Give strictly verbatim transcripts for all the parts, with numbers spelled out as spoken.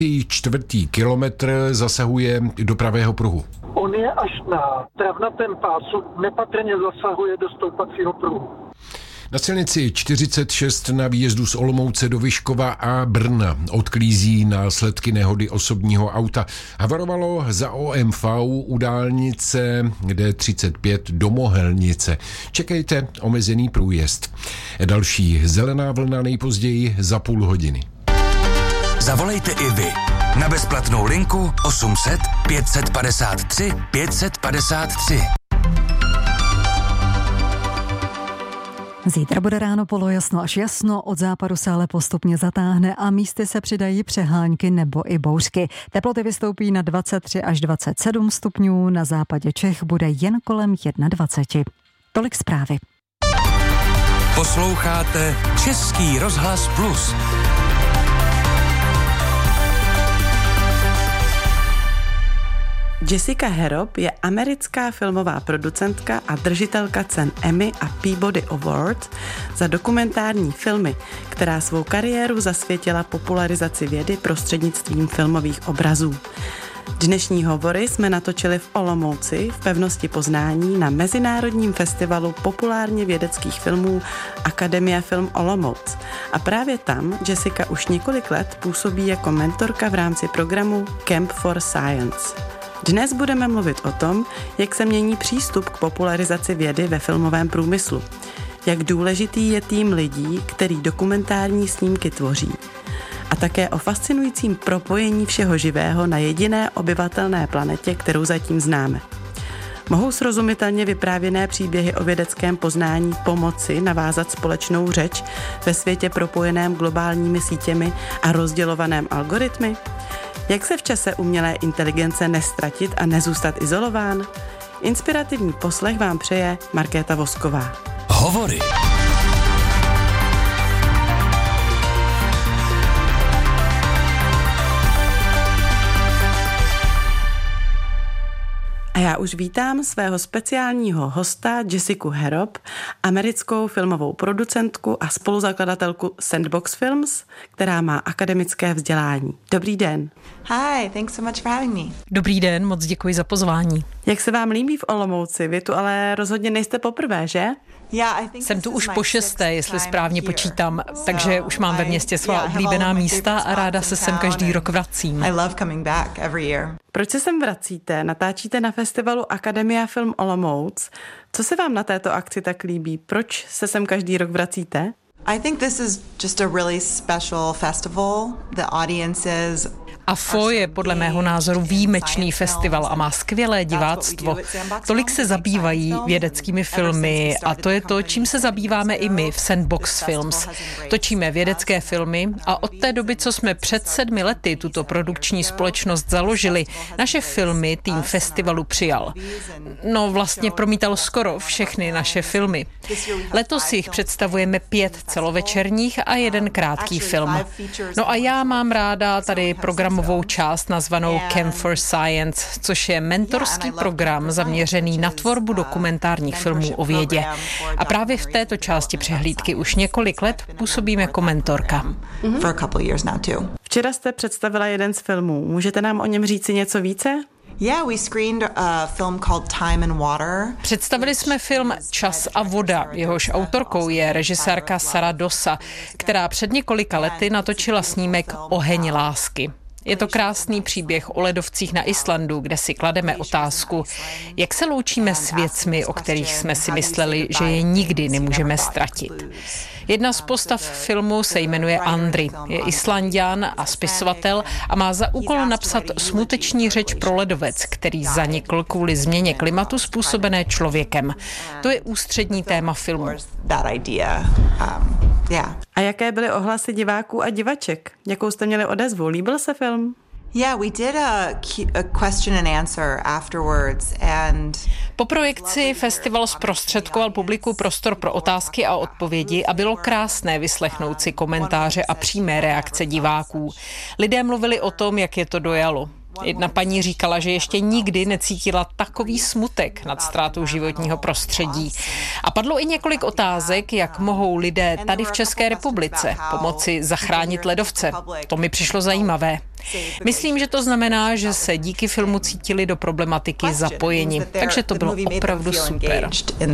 Čtvrtý kilometr zasahuje do pravého pruhu. On je až na travnatém pásu, nepatrně zasahuje do stoupacího pruhu. Na silnici čtyřicet šest na výjezdu z Olomouce do Vyškova a Brna odklízí následky nehody osobního auta. Havarovalo za O M V u dálnice D třicet pět do Mohelnice. Čekejte omezený průjezd. Další zelená vlna nejpozději za půl hodiny. Zavolejte i vy na bezplatnou linku osm set pět set padesát tři pět set padesát tři. Zítra bude ráno polojasno až jasno, od západu se ale postupně zatáhne a místy se přidají přehánky nebo i bouřky. Teploty vystoupí na dvacet tři až dvacet sedm stupňů, na západě Čech bude jen kolem dvacet jedna. Tolik zprávy. Posloucháte Český rozhlas Plus. Jessica Harrop je americká filmová producentka a držitelka cen Emmy a Peabody Award za dokumentární filmy, která svou kariéru zasvětila popularizaci vědy prostřednictvím filmových obrazů. Dnešní hovory jsme natočili v Olomouci v pevnosti Poznání na Mezinárodním festivalu populárně vědeckých filmů Akademia Film Olomouc. A právě tam Jessica už několik let působí jako mentorka v rámci programu Camp for Science. Dnes budeme mluvit o tom, jak se mění přístup k popularizaci vědy ve filmovém průmyslu, jak důležitý je tým lidí, který dokumentární snímky tvoří, a také o fascinujícím propojení všeho živého na jediné obyvatelné planetě, kterou zatím známe. Mohou srozumitelně vyprávěné příběhy o vědeckém poznání pomoci navázat společnou řeč ve světě propojeném globálními sítěmi a rozdělovaném algoritmy? Jak se v čase umělé inteligence nestratit a nezůstat izolován? Inspirativní poslech vám přeje Markéta Vosková. Hovory. A já už vítám svého speciálního hosta Jessicu Harrop, americkou filmovou producentku a spoluzakladatelku Sandbox Films, která má akademické vzdělání. Dobrý den. Hi, thanks so much for having me. Dobrý den, moc děkuji za pozvání. Jak se vám líbí v Olomouci? Vy tu ale rozhodně nejste poprvé, že? Jsem tu už po šesté, jestli správně počítám, takže už mám ve městě svá oblíbená místa a ráda se sem každý rok vracím. Proč se sem vracíte? Natáčíte na festivalu Akademia Film Olomouc. Co se vám na této akci tak líbí? Proč se sem každý rok vracíte? I think this is just a really special festival. The audiences A F O je podle mého názoru výjimečný festival a má skvělé diváctvo. Tolik se zabývají vědeckými filmy a to je to, čím se zabýváme i my v Sandbox Films. Točíme vědecké filmy a od té doby, co jsme před sedmi lety tuto produkční společnost založili, naše filmy tým festivalu přijal. No vlastně promítal skoro všechny naše filmy. Letos jich představujeme pět celovečerních a jeden krátký film. No a já mám ráda tady programovou část nazvanou Camp for Science, což je mentorský program zaměřený na tvorbu dokumentárních filmů o vědě. A právě v této části přehlídky už několik let působím jako mentorka. Včera jste představila jeden z filmů. Můžete nám o něm říci něco více? Yeah, we screened a film called Time and Water. Představili jsme film Čas a voda. Jehož autorkou je režisérka Sara Dosa, která před několika lety natočila snímek Oheň lásky. Je to krásný příběh o ledovcích na Islandu, kde si klademe otázku, jak se loučíme s věcmi, o kterých jsme si mysleli, že je nikdy nemůžeme ztratit. Jedna z postav filmu se jmenuje Andri. Je Islanďan a spisovatel a má za úkol napsat smuteční řeč pro ledovec, který zanikl kvůli změně klimatu způsobené člověkem. To je ústřední téma filmu. A jaké byly ohlasy diváků a divaček? Jakou jste měli odezvu? Líbil se film? Yeah, we did a, a question and answer afterwards and Po projekci festival zprostředkoval publiku prostor pro otázky a odpovědi a bylo krásné vyslechnout si komentáře a přímé reakce diváků. Lidé mluvili o tom, jak je to dojalo. Jedna paní říkala, že ještě nikdy necítila takový smutek nad ztrátou životního prostředí. A padlo i několik otázek, jak mohou lidé tady v České republice pomoci zachránit ledovce. To mi přišlo zajímavé. Myslím, že to znamená, že se díky filmu cítili do problematiky zapojeni, takže to bylo opravdu super.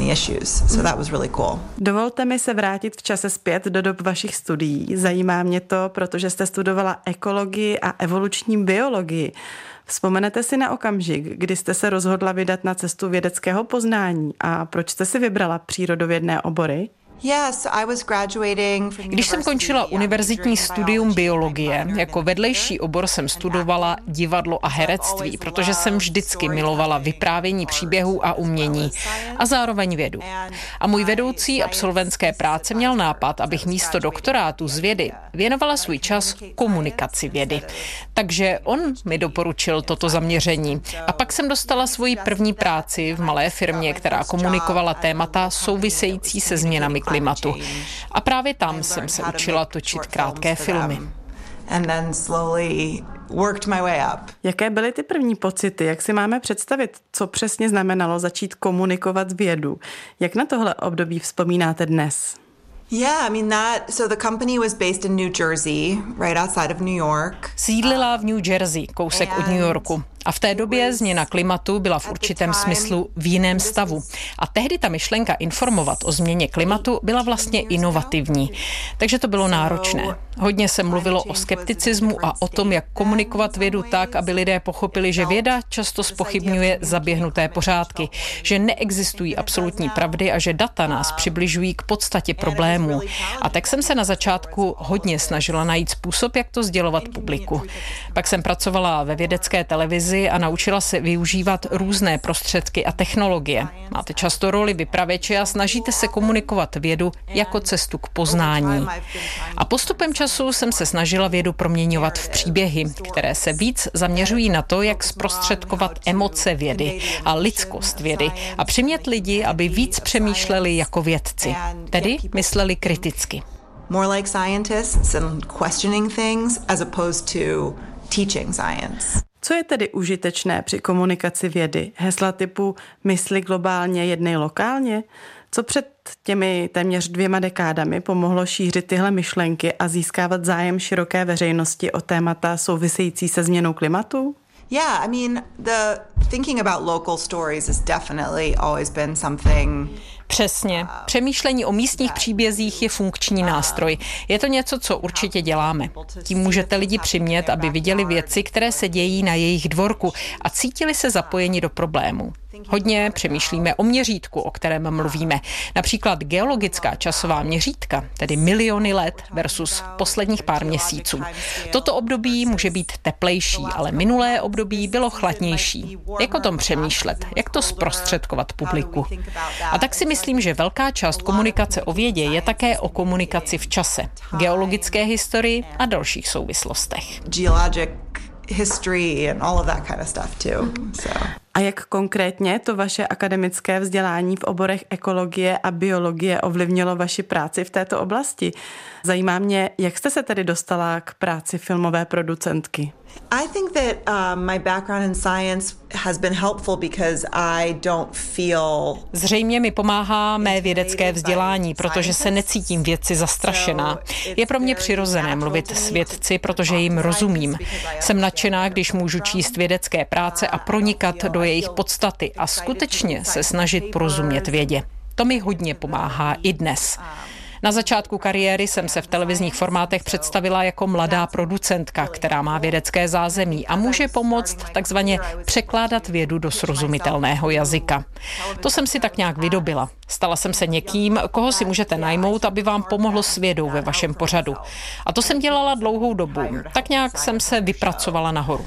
Dovolte mi se vrátit v čase zpět do dob vašich studií. Zajímá mě to, protože jste studovala ekologii a evoluční biologii. Vzpomenete si na okamžik, kdy jste se rozhodla vydat na cestu vědeckého poznání a proč jste si vybrala přírodovědné obory? Když jsem končila univerzitní studium biologie, jako vedlejší obor jsem studovala divadlo a herectví, protože jsem vždycky milovala vyprávění příběhů a umění a zároveň vědu. A můj vedoucí absolventské práce měl nápad, abych místo doktorátu z vědy věnovala svůj čas komunikaci vědy. Takže on mi doporučil toto zaměření. A pak jsem dostala svoji první práci v malé firmě, která komunikovala témata související se změnami klimatu. A právě tam jsem se učila točit krátké filmy. Jaké byly ty první pocity? Jak si máme představit, co přesně znamenalo začít komunikovat vědu? Jak na tohle období vzpomínáte dnes? Yeah, I mean that, so the company was based in New Jersey, right outside of New York. Sídlila v New Jersey, kousek od New Yorku. A v té době změna klimatu byla v určitém smyslu v jiném stavu. A tehdy ta myšlenka informovat o změně klimatu byla vlastně inovativní. Takže to bylo náročné. Hodně se mluvilo o skepticismu a o tom, jak komunikovat vědu tak, aby lidé pochopili, že věda často zpochybňuje zaběhnuté pořádky, že neexistují absolutní pravdy a že data nás přibližují k podstatě problémů. A tak jsem se na začátku hodně snažila najít způsob, jak to sdělovat publiku. Pak jsem pracovala ve vědecké televizi a naučila se využívat různé prostředky a technologie. Máte často roli vypravěče a snažíte se komunikovat vědu jako cestu k poznání. A postupem času jsem se snažila vědu proměňovat v příběhy, které se víc zaměřují na to, jak zprostředkovat emoce vědy a lidskost vědy a přimět lidi, aby víc přemýšleli jako vědci, tedy mysleli kriticky. More like scientists and questioning things as opposed to teaching science. Co je tedy užitečné při komunikaci vědy? Hesla typu mysli globálně, jednej lokálně? Co před těmi téměř dvěma dekádami pomohlo šířit tyhle myšlenky a získávat zájem široké veřejnosti o témata související se změnou klimatu? Yeah, I mean, the thinking about local stories has definitely always been something. Přesně. Přemýšlení o místních příbězích je funkční nástroj. Je to něco, co určitě děláme. Tím můžete lidi přimět, aby viděli věci, které se dějí na jejich dvorku a cítili se zapojeni do problému. Hodně přemýšlíme o měřítku, o kterém mluvíme. Například geologická časová měřítka, tedy miliony let versus posledních pár měsíců. Toto období může být teplejší, ale minulé období bylo chladnější. Jak o tom přemýšlet? Jak to zprostředkovat publiku? A tak si myslím, že velká část komunikace o vědě je také o komunikaci v čase, geologické historii a dalších souvislostech. History and all of that kind of stuff too. So. A jak konkrétně to vaše akademické vzdělání v oborech ekologie a biologie ovlivnilo vaši práci v této oblasti? Zajímá mě, jak jste se tedy dostala k práci filmové producentky? I think that um, my background in science has been helpful because I don't feel. Zřejmě mi pomáhá mé vědecké vzdělání, protože se necítím vědci zastrašená. Je pro mě přirozené mluvit s vědci, protože jim rozumím. Jsem nadšená, když můžu číst vědecké práce a pronikat do jejich podstaty a skutečně se snažit porozumět vědě. To mi hodně pomáhá i dnes. Na začátku kariéry jsem se v televizních formátech představila jako mladá producentka, která má vědecké zázemí a může pomoct takzvaně překládat vědu do srozumitelného jazyka. To jsem si tak nějak vydobila. Stala jsem se někým, koho si můžete najmout, aby vám pomohlo s vědou ve vašem pořadu. A to jsem dělala dlouhou dobu. Tak nějak jsem se vypracovala nahoru.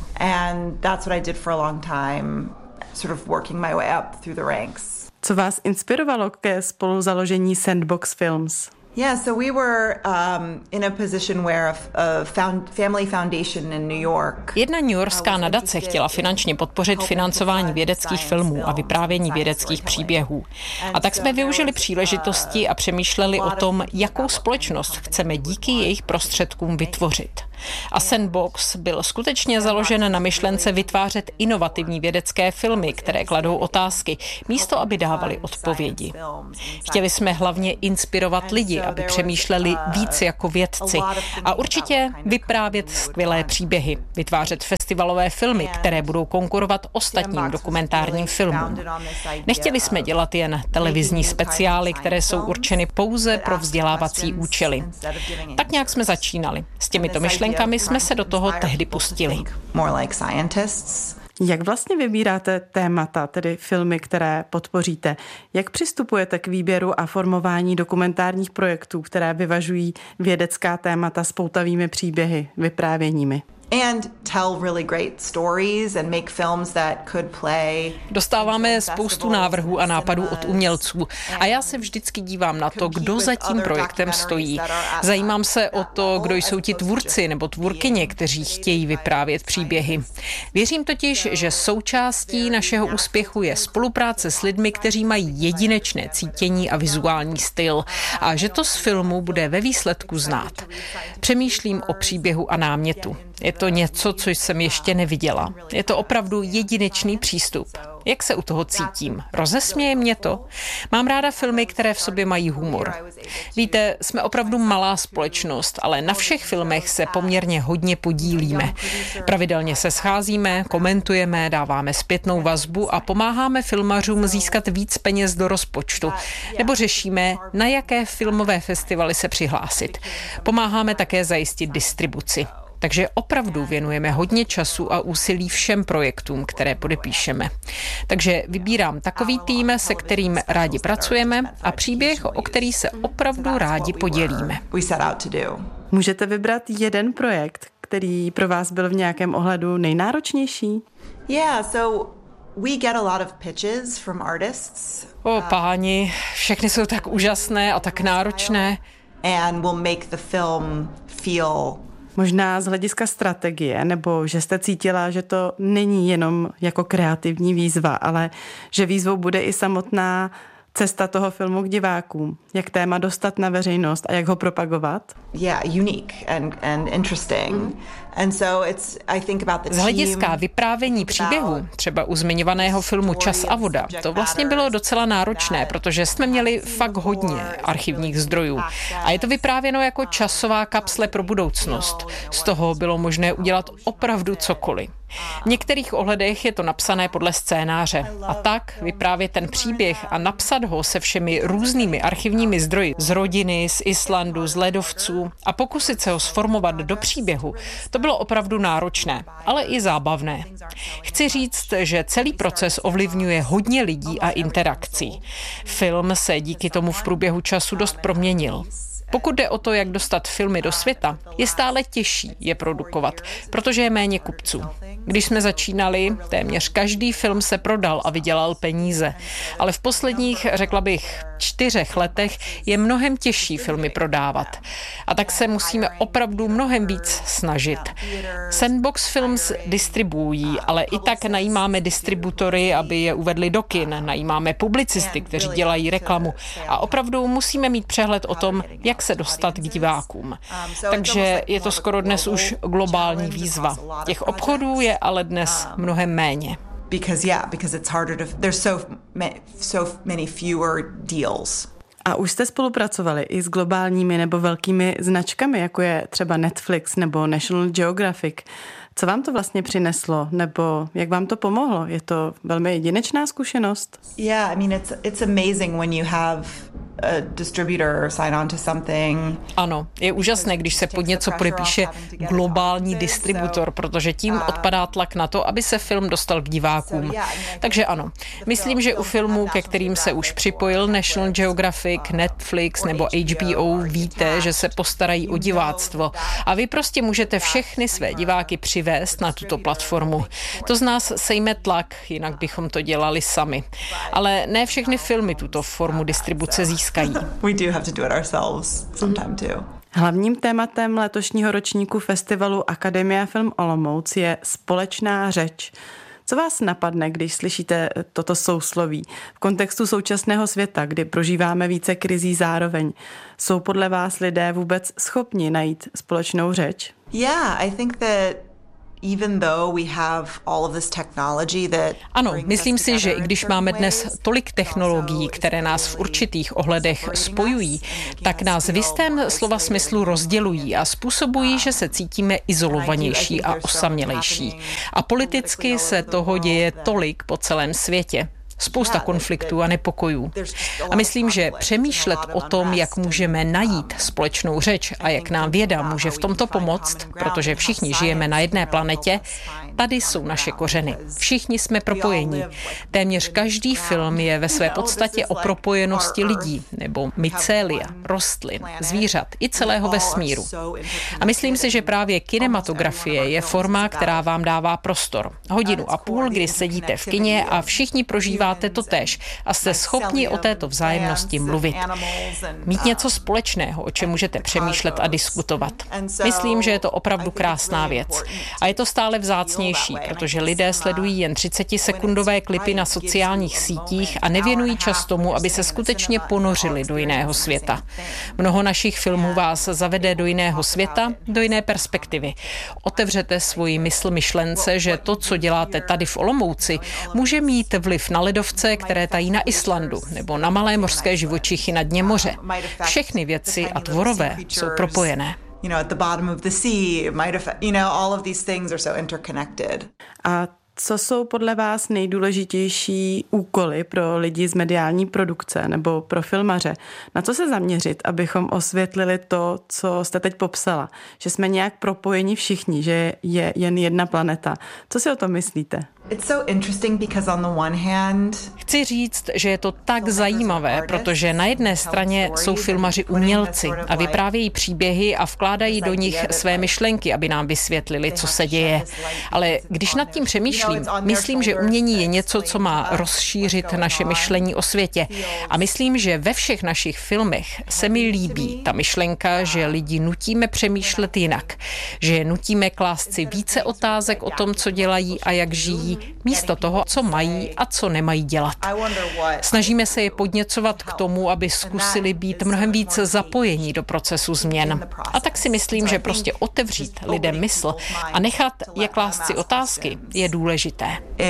Co vás inspirovalo ke spoluzaložení Sandbox Films? Yeah, so we were um, in a position where a, a found, family foundation in New York. Jedna newyorská nadace chtěla finančně podpořit financování vědeckých filmů a vyprávění vědeckých příběhů. A tak jsme využili příležitosti a přemýšleli o tom, jakou společnost chceme díky jejich prostředkům vytvořit. A Sandbox byl skutečně založen na myšlence vytvářet inovativní vědecké filmy, které kladou otázky, místo aby dávali odpovědi. Chtěli jsme hlavně inspirovat lidi, aby přemýšleli víc jako vědci a určitě vyprávět skvělé příběhy, vytvářet festivalové filmy, které budou konkurovat ostatním dokumentárním filmům. Nechtěli jsme dělat jen televizní speciály, které jsou určeny pouze pro vzdělávací účely. Tak nějak jsme začínali. S těmito myšlenkami jsme se do toho tehdy pustili. Jak vlastně vybíráte témata, tedy filmy, které podpoříte? Jak přistupujete k výběru a formování dokumentárních projektů, které vyvažují vědecká témata s poutavými příběhy, vyprávěními? And tell really great stories and make films that could play. Dostáváme spoustu návrhů a nápadů od umělců a já se vždycky dívám na to, kdo za tím projektem stojí. Zajímám se o to, kdo jsou ti tvůrci nebo tvůrkyně, kteří chtějí vyprávět příběhy. Věřím totiž, že součástí našeho úspěchu je spolupráce s lidmi, kteří mají jedinečné cítění a vizuální styl a že to z filmu bude ve výsledku znát. Přemýšlím o příběhu a námětu. Je to něco, co jsem ještě neviděla. Je to opravdu jedinečný přístup. Jak se u toho cítím? Rozesměje mě to? Mám ráda filmy, které v sobě mají humor. Víte, jsme opravdu malá společnost, ale na všech filmech se poměrně hodně podílíme. Pravidelně se scházíme, komentujeme, dáváme zpětnou vazbu a pomáháme filmařům získat víc peněz do rozpočtu. Nebo řešíme, na jaké filmové festivaly se přihlásit. Pomáháme také zajistit distribuci. Takže opravdu věnujeme hodně času a úsilí všem projektům, které podepíšeme. Takže vybírám takový tým, se kterým rádi pracujeme a příběh, o který se opravdu rádi podělíme. Můžete vybrat jeden projekt, který pro vás byl v nějakém ohledu nejnáročnější? Yeah, so we get a lot of pitches from artists. O páni, všechny jsou tak úžasné a tak náročné. And we'll make the film feel. Možná z hlediska strategie, nebo že jste cítila, že to není jenom jako kreativní výzva, ale že výzvou bude i samotná cesta toho filmu k divákům. Jak téma dostat na veřejnost a jak ho propagovat? Yeah, unique and, and interesting. Mm. And so it's, I think about the Z hlediska vyprávění příběhu, třeba u zmiňovaného filmu Čas a voda, to vlastně bylo docela náročné, protože jsme měli fakt hodně archivních zdrojů. A je to vyprávěno jako časová kapsle pro budoucnost. Z toho bylo možné udělat opravdu cokoliv. V některých ohledech je to napsané podle scénáře. A tak vyprávět ten příběh a napsat ho se všemi různými archivními zdroji z rodiny, z Islandu, z ledovců a pokusit se ho sformovat do příběhu, to bylo opravdu náročné, ale i zábavné. Chci říct, že celý proces ovlivňuje hodně lidí a interakcí. Film se díky tomu v průběhu času dost proměnil. Pokud jde o to, jak dostat filmy do světa, je stále těžší je produkovat, protože je méně kupců. Když jsme začínali, téměř každý film se prodal a vydělal peníze. Ale v posledních, řekla bych, čtyřech letech je mnohem těžší filmy prodávat. A tak se musíme opravdu mnohem víc snažit. Sandbox Films distribuují, ale i tak najímáme distributory, aby je uvedli do kin, najímáme publicisty, kteří dělají reklamu a opravdu musíme mít přehled o tom, jak se dostat k divákům. Takže je to skoro dnes už globální výzva. Těch obchodů je ale dnes mnohem méně. Because yeah, because it's harder to there's so so many fewer deals. A už jste spolupracovali i s globálními nebo velkými značkami, jako je třeba Netflix nebo National Geographic. Co vám to vlastně přineslo, nebo jak vám to pomohlo? Je to velmi jedinečná zkušenost? Yeah, I mean it's it's amazing when you have a distributor sign on to something. Ano, je úžasné, když se pod něco podepíše globální distributor, protože tím odpadá tlak na to, aby se film dostal k divákům. Takže ano, myslím, že u filmů, ke kterým se už připojil National Geographic, Netflix nebo H B O, víte, že se postarají o diváctvo a vy prostě můžete všechny své diváky přivést na tuto platformu. To z nás sejme tlak, jinak bychom to dělali sami. Ale ne všechny filmy tuto formu distribuce získají. We do have to do it ourselves sometime too. Hlavním tématem letošního ročníku festivalu Akademia Film Olomouc je společná řeč. Co vás napadne, když slyšíte toto sousloví v kontextu současného světa, kdy prožíváme více krizí zároveň? Jsou podle vás lidé vůbec schopni najít společnou řeč? Yeah, I think that even though we have all of this technology that Ano, myslím si, že i když máme dnes tolik technologií, které nás v určitých ohledech spojují, tak nás v jistém slova smyslu rozdělují a způsobují, že se cítíme izolovanější a osamělejší. A politicky se toho děje tolik po celém světě. Spousta konfliktů a nepokojů. A myslím, že přemýšlet o tom, jak můžeme najít společnou řeč a jak nám věda může v tomto pomoct, protože všichni žijeme na jedné planetě, tady jsou naše kořeny. Všichni jsme propojení. Téměř každý film je ve své podstatě o propojenosti lidí, nebo mycelia, rostlin, zvířat i celého vesmíru. A myslím si, že právě kinematografie je forma, která vám dává prostor. Hodinu a půl, kdy sedíte v kině a všichni prožíváte to též a jste schopni o této vzájemnosti mluvit. Mít něco společného, o čem můžete přemýšlet a diskutovat. Myslím, že je to opravdu krásná věc. A je to stále vzácnější, protože lidé sledují jen třicetisekundové klipy na sociálních sítích a nevěnují čas tomu, aby se skutečně ponořili do jiného světa. Mnoho našich filmů vás zavede do jiného světa, do jiné perspektivy. Otevřete svoji mysl myšlence, že to, co děláte tady v Olomouci, může mít vliv na ledovce, které tají na Islandu, nebo na malé mořské živočichy na dně moře. Všechny věci a tvorové jsou propojené. A co jsou podle vás nejdůležitější úkoly pro lidi z mediální produkce nebo pro filmaře? Na co se zaměřit, abychom osvětlili to, co jste teď popsala? Že jsme nějak propojeni všichni, že je jen jedna planeta. Co si o tom myslíte? Chci říct, že je to tak zajímavé, protože na jedné straně jsou filmaři umělci a vyprávějí příběhy a vkládají do nich své myšlenky, aby nám vysvětlili, co se děje. Ale když nad tím přemýšlím, myslím, že umění je něco, co má rozšířit naše myšlení o světě. A myslím, že ve všech našich filmech se mi líbí ta myšlenka, že lidi nutíme přemýšlet jinak, že je nutíme klást si více otázek o tom, co dělají a jak žijí, místo toho, co mají a co nemají dělat. Snažíme se je podněcovat k tomu, aby zkusili být mnohem více zapojení do procesu změn. A tak si myslím, že prostě otevřít lidem mysl a nechat je klást si otázky je důležité.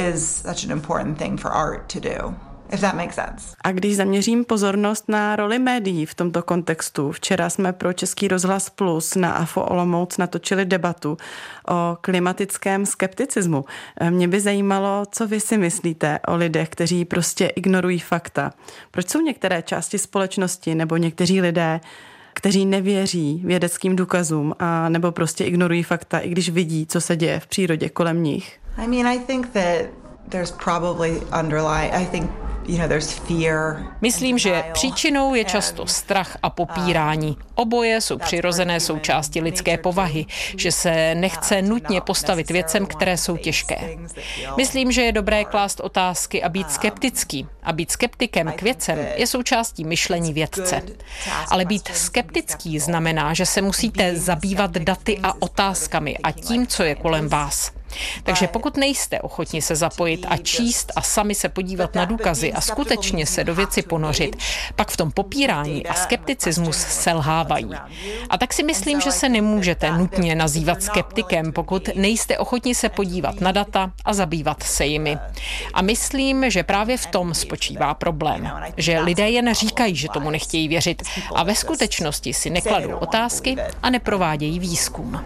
A když zaměřím pozornost na roli médií v tomto kontextu, včera jsme pro Český rozhlas Plus na A F O Olomouc natočili debatu o klimatickém skepticismu. Mě by zajímalo, co vy si myslíte o lidech, kteří prostě ignorují fakta. Proč jsou některé části společnosti nebo někteří lidé, kteří nevěří vědeckým důkazům a nebo prostě ignorují fakta, i když vidí, co se děje v přírodě kolem nich? I mean, I think that there's probably underlying, I think Myslím, že příčinou je často strach a popírání. Oboje jsou přirozené součásti lidské povahy, že se nechce nutně postavit věcem, které jsou těžké. Myslím, že je dobré klást otázky a být skeptický. A být skeptikem k věcem je součástí myšlení vědce. Ale být skeptický znamená, že se musíte zabývat daty a otázkami a tím, co je kolem vás. Takže pokud nejste ochotni se zapojit a číst a sami se podívat na důkazy a skutečně se do věci ponořit, pak v tom popírání a skepticismus selhávají. A tak si myslím, že se nemůžete nutně nazývat skeptikem, pokud nejste ochotni se podívat na data a zabývat se jimi. A myslím, že právě v tom spočívá problém, že lidé jen říkají, že tomu nechtějí věřit a ve skutečnosti si nekladou otázky a neprovádějí výzkum.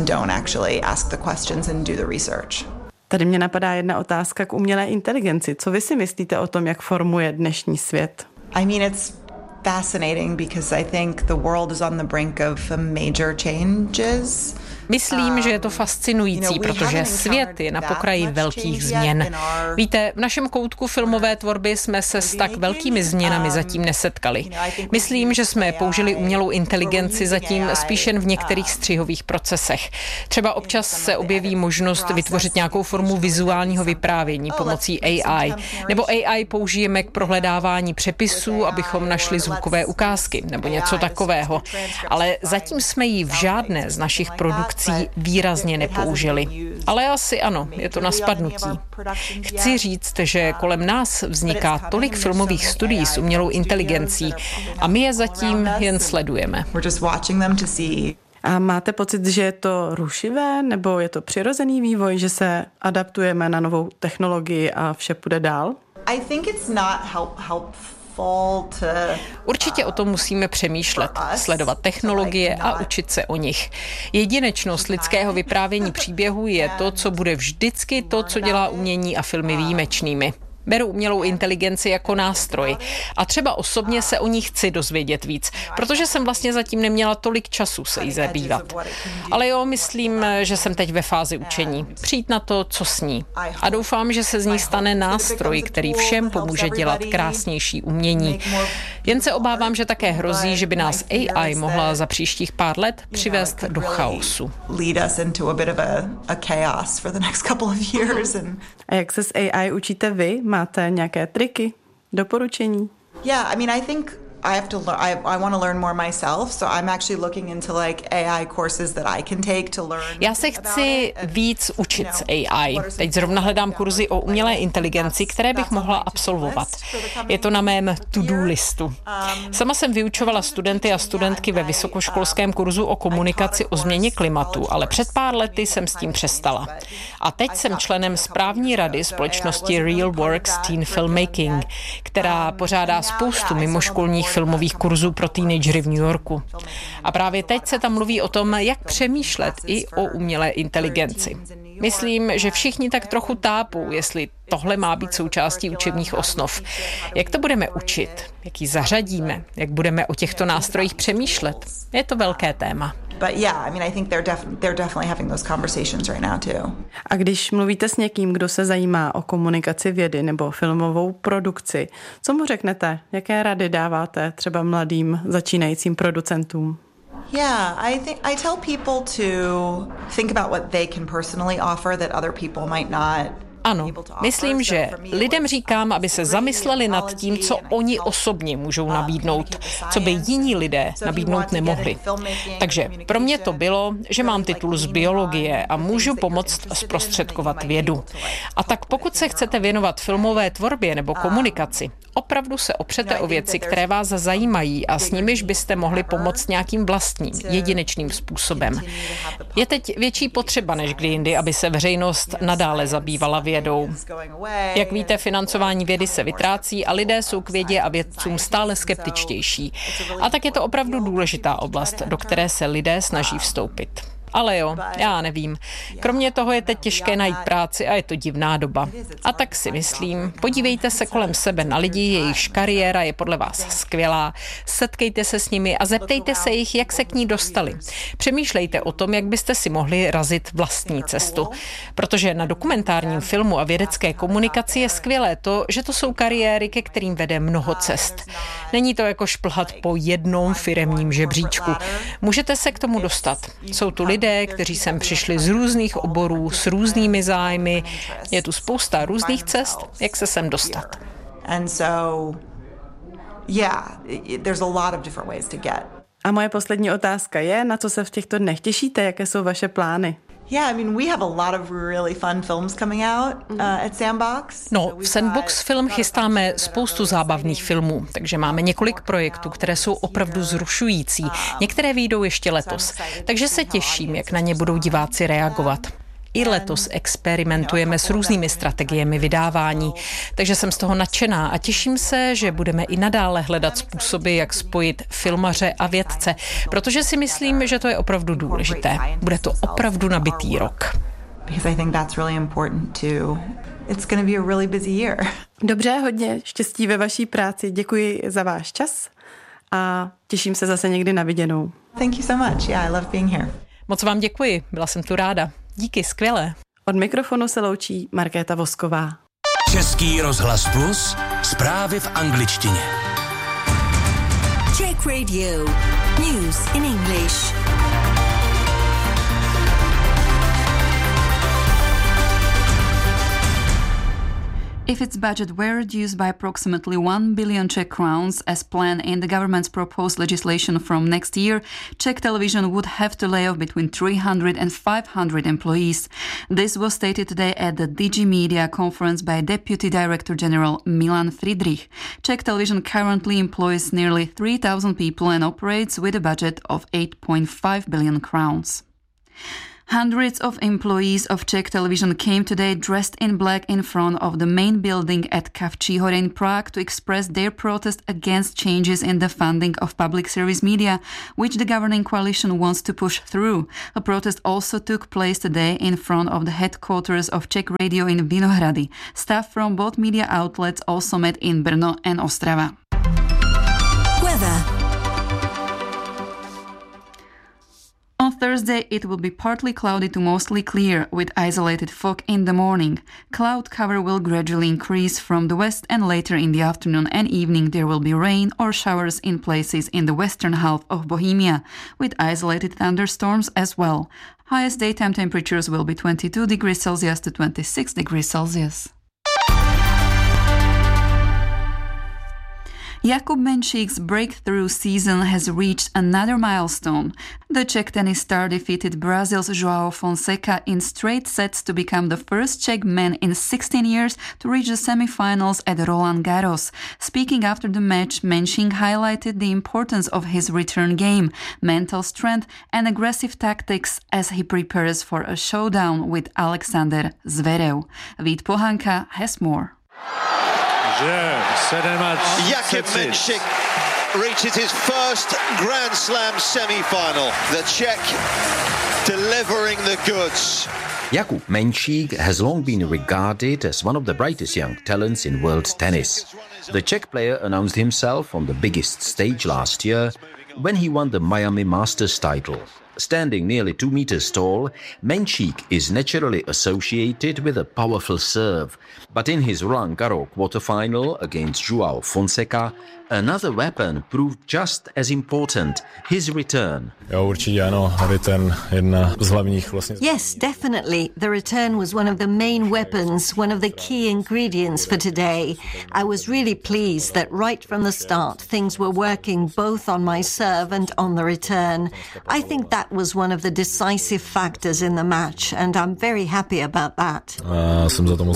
Tady mě napadá jedna otázka k umělé inteligenci. Co vy si myslíte o tom, jak formuje dnešní svět? I mean, it's fascinating because I think the world is on the brink of major changes. Myslím, že je to fascinující, protože svět je na pokraji velkých změn. Víte, v našem koutku filmové tvorby jsme se s tak velkými změnami zatím nesetkali. Myslím, že jsme použili umělou inteligenci zatím spíš jen v některých střihových procesech. Třeba občas se objeví možnost vytvořit nějakou formu vizuálního vyprávění pomocí A I. Nebo A I použijeme k prohledávání přepisů, abychom našli zvukové ukázky nebo něco takového. Ale zatím jsme ji v žádné z našich produkcí produkcí výrazně nepoužili. Ale asi ano, je to na spadnutí. Chci říct, že kolem nás vzniká tolik filmových studií s umělou inteligencí a my je zatím jen sledujeme. A máte pocit, že je to rušivé, nebo je to přirozený vývoj, že se adaptujeme na novou technologii a vše půjde dál? I think it's not help, helpful to, Určitě o tom musíme přemýšlet, sledovat technologie a učit se o nich. Jedinečnost lidského vyprávění příběhů je to, co bude vždycky to, co dělá umění a filmy výjimečnými. Beru umělou inteligenci jako nástroj a třeba osobně se o ní chci dozvědět víc, protože jsem vlastně zatím neměla tolik času se jí zabývat. Ale jo, myslím, že jsem teď ve fázi učení. Přijít na to, co sní. A doufám, že se z ní stane nástroj, který všem pomůže dělat krásnější umění. Jen se obávám, že také hrozí, že by nás A I mohla za příštích pár let přivést do chaosu. A jak se s A I učíte vy? Máte nějaké triky, doporučení? Yeah, I mean, I think I have to learn. I, I want to learn more myself, so I'm actually looking into like A I courses that I can take to learn. Já se chci víc učit s A I. Teď zrovna hledám kurzy o umělé inteligenci, které bych mohla absolvovat. Je to na mém to-do listu. Sama jsem vyučovala studenty a studentky ve vysokoškolském kurzu o komunikaci o změně klimatu, ale před pár lety jsem s tím přestala. A teď jsem členem správní rady společnosti Real Works Teen Filmmaking, která pořádá spoustu mimoškolních filmových kurzů pro teenagery v New Yorku. A právě teď se tam mluví o tom, jak přemýšlet i o umělé inteligenci. Myslím, že všichni tak trochu tápou, jestli tohle má být součástí učebních osnov. Jak to budeme učit? Jak ji zařadíme? Jak budeme o těchto nástrojích přemýšlet? Je to velké téma. A když mluvíte s někým, kdo se zajímá o komunikaci vědy nebo filmovou produkci, co mu řeknete? Jaké rady dáváte třeba mladým začínajícím producentům? Yeah, I think I tell people to think about what they can personally offer that other people might not. Ano, myslím, že lidem říkám, aby se zamysleli nad tím, co oni osobně můžou nabídnout, co by jiní lidé nabídnout nemohli. Takže pro mě to bylo, že mám titul z biologie a můžu pomoct zprostředkovat vědu. A tak pokud se chcete věnovat filmové tvorbě nebo komunikaci, opravdu se opřete o věci, které vás zajímají a s nimiž byste mohli pomoct nějakým vlastním, jedinečným způsobem. Je teď větší potřeba než kdy jindy, aby se veřejnost nadále zabývala vědou. Jak víte, financování vědy se vytrácí a lidé jsou k vědě a vědcům stále skeptičtější. A tak je to opravdu důležitá oblast, do které se lidé snaží vstoupit. Ale jo, já nevím. Kromě toho je teď těžké najít práci a je to divná doba. A tak si myslím, podívejte se kolem sebe na lidi, jejichž kariéra je podle vás skvělá, setkejte se s nimi a zeptejte se jich, jak se k ní dostali. Přemýšlejte o tom, jak byste si mohli razit vlastní cestu. Protože na dokumentárním filmu a vědecké komunikaci je skvělé to, že to jsou kariéry, ke kterým vede mnoho cest. Není to jako šplhat po jednom firemním žebříčku. Můžete se k tomu dostat. Jsou tu lidé, kteří sem přišli z různých oborů, s různými zájmy. Je tu spousta různých cest, jak se sem dostat. A moje poslední otázka je, na co se v těchto dnech těšíte, jaké jsou vaše plány? Yeah, I mean, we have a lot of really fun films coming out uh, at Sandbox. No, v Sandbox Film chystáme spoustu zábavných filmů, takže máme několik projektů, které jsou opravdu vzrušující. Některé vyjdou ještě letos, takže se těším, jak na ně budou diváci reagovat. I letos experimentujeme s různými strategiemi vydávání, takže jsem z toho nadšená a těším se, že budeme i nadále hledat způsoby, jak spojit filmaře a vědce, protože si myslím, že to je opravdu důležité. Bude to opravdu nabitý rok. Dobře, hodně štěstí ve vaší práci. Děkuji za váš čas a těším se zase někdy na viděnou. Thank you so much. Yeah, I love being here. Moc vám děkuji, byla jsem tu ráda. Díky, skvělé. Od mikrofonu se loučí Markéta Vosková. Český rozhlas Plus, zprávy v angličtině. Czech Radio, news in English. If its budget were reduced by approximately one billion Czech crowns as planned in the government's proposed legislation from next year, Czech television would have to lay off between three hundred and five hundred employees. This was stated today at the Digimedia conference by Deputy Director General Milan Friedrich. Czech television currently employs nearly three thousand people and operates with a budget of eight point five billion crowns. Hundreds of employees of Czech television came today dressed in black in front of the main building at Kavčí hory in Prague to express their protest against changes in the funding of public service media, which the governing coalition wants to push through. A protest also took place today in front of the headquarters of Czech Radio in Vinohrady. Staff from both media outlets also met in Brno and Ostrava. Weather. On Thursday, it will be partly cloudy to mostly clear, with isolated fog in the morning. Cloud cover will gradually increase from the west, and later in the afternoon and evening there will be rain or showers in places in the western half of Bohemia, with isolated thunderstorms as well. Highest daytime temperatures will be twenty-two degrees Celsius to twenty-six degrees Celsius. Jakub Menšík's breakthrough season has reached another milestone. The Czech tennis star defeated Brazil's João Fonseca in straight sets to become the first Czech man in sixteen years to reach the semi-finals at Roland Garros. Speaking after the match, Menšík highlighted the importance of his return game, mental strength and aggressive tactics as he prepares for a showdown with Alexander Zverev. Vít Pohanka has more. Jakub Menšík reaches his first Grand Slam semi-final. The Czech delivering the goods. Jakub Menšík has long been regarded as one of the brightest young talents in world tennis. The Czech player announced himself on the biggest stage last year when he won the Miami Masters title. Standing nearly two meters tall, Menšík is naturally associated with a powerful serve. But in his Roland Garros quarterfinal against João Fonseca, another weapon proved just as important, his return. Yes, definitely. The return was one of the main weapons, one of the key ingredients for today. I was really pleased that right from the start things were working both on my serve and on the return. I think that was one of the decisive factors in the match, and I'm very happy about that. Oh,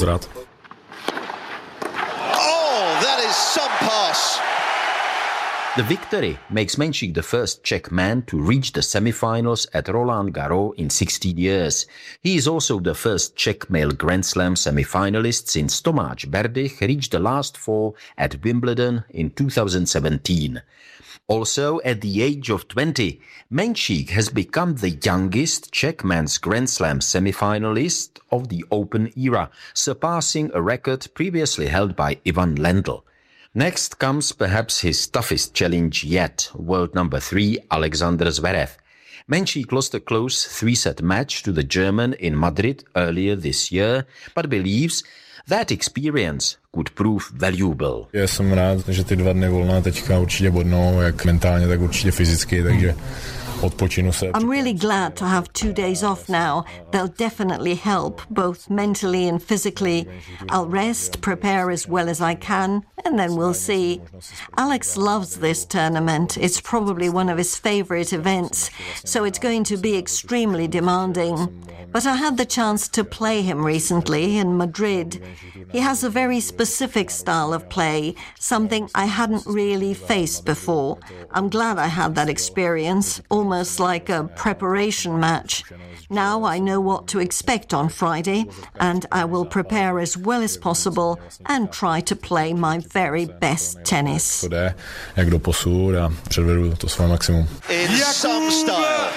that is some pass. The victory makes Menšík the first Czech man to reach the semi-finals at Roland Garros in sixteen years. He is also the first Czech male Grand Slam semi-finalist since Tomáš Berdych reached the last four at Wimbledon in two thousand seventeen. Also, at the age of twenty, Menšík has become the youngest Czech men's Grand Slam semi-finalist of the Open era, surpassing a record previously held by Ivan Lendl. Next comes perhaps his toughest challenge yet, world number three Alexander Zverev. Menšík lost a close three-set match to the German in Madrid earlier this year, but believes that experience could prove valuable. Já jsem rád, že ty dva dny volna teďka určitě bodnou, jak mentálně, tak určitě fyzicky, takže odpočinu se. I'm really glad to have two days off now. They'll definitely help, both mentally and physically. I'll rest, prepare as well as I can, and then we'll see. Alex loves this tournament. It's probably one of his favorite events, so it's going to be extremely demanding. But I had the chance to play him recently in Madrid. He has a very specific style of play, something I hadn't really faced before. I'm glad I had that experience, almost like a preparation match. Now I know what to expect on Friday, and I will prepare as well as possible and try to play my very best tennis. To jde, jak do posud a předvedu to své maximum. In some style.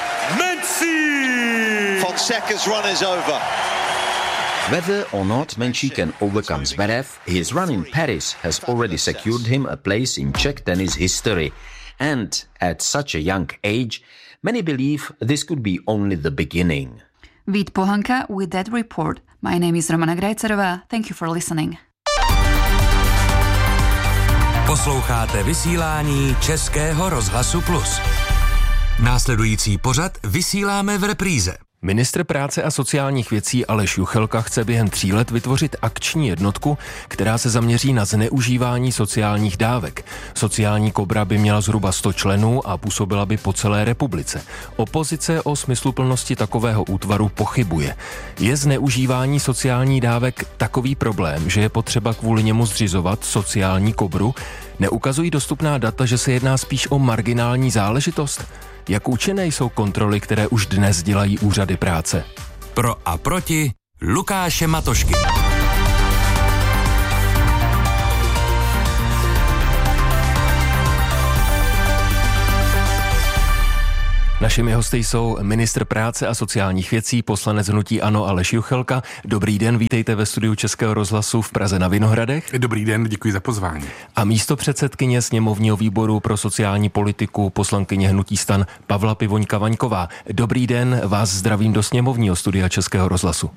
Fonseca's run is over. Whether or not Menšík can overcome Zverev, his run in Paris has already secured him a place in Czech tennis history. And at such a young age, many believe this could be only the beginning. Vít Pohanka with that report. My name is Romana Grajcerová. Thank you for listening. Posloucháte vysílání Českého rozhlasu Plus. Následující pořad vysíláme v repríze. Ministr práce a sociálních věcí Aleš Juchelka chce během tří let vytvořit akční jednotku, která se zaměří na zneužívání sociálních dávek. Sociální kobra by měla zhruba sto členů a působila by po celé republice. Opozice o smysluplnosti takového útvaru pochybuje. Je zneužívání sociálních dávek takový problém, že je potřeba kvůli němu zřizovat sociální kobru? Neukazují dostupná data, že se jedná spíš o marginální záležitost? Jak účinné jsou kontroly, které už dnes dělají úřady práce? Pro a proti Lukáše Matošky. Našimi hosty jsou ministr práce a sociálních věcí, poslanec hnutí ANO Aleš Juchelka. Dobrý den, vítejte ve studiu Českého rozhlasu v Praze na Vinohradech. Dobrý den, děkuji za pozvání. A místopředsedkyně sněmovního výboru pro sociální politiku, poslankyně hnutí STAN Pavla Pivoňka-Vaňková. Dobrý den, vás zdravím do sněmovního studia Českého rozhlasu.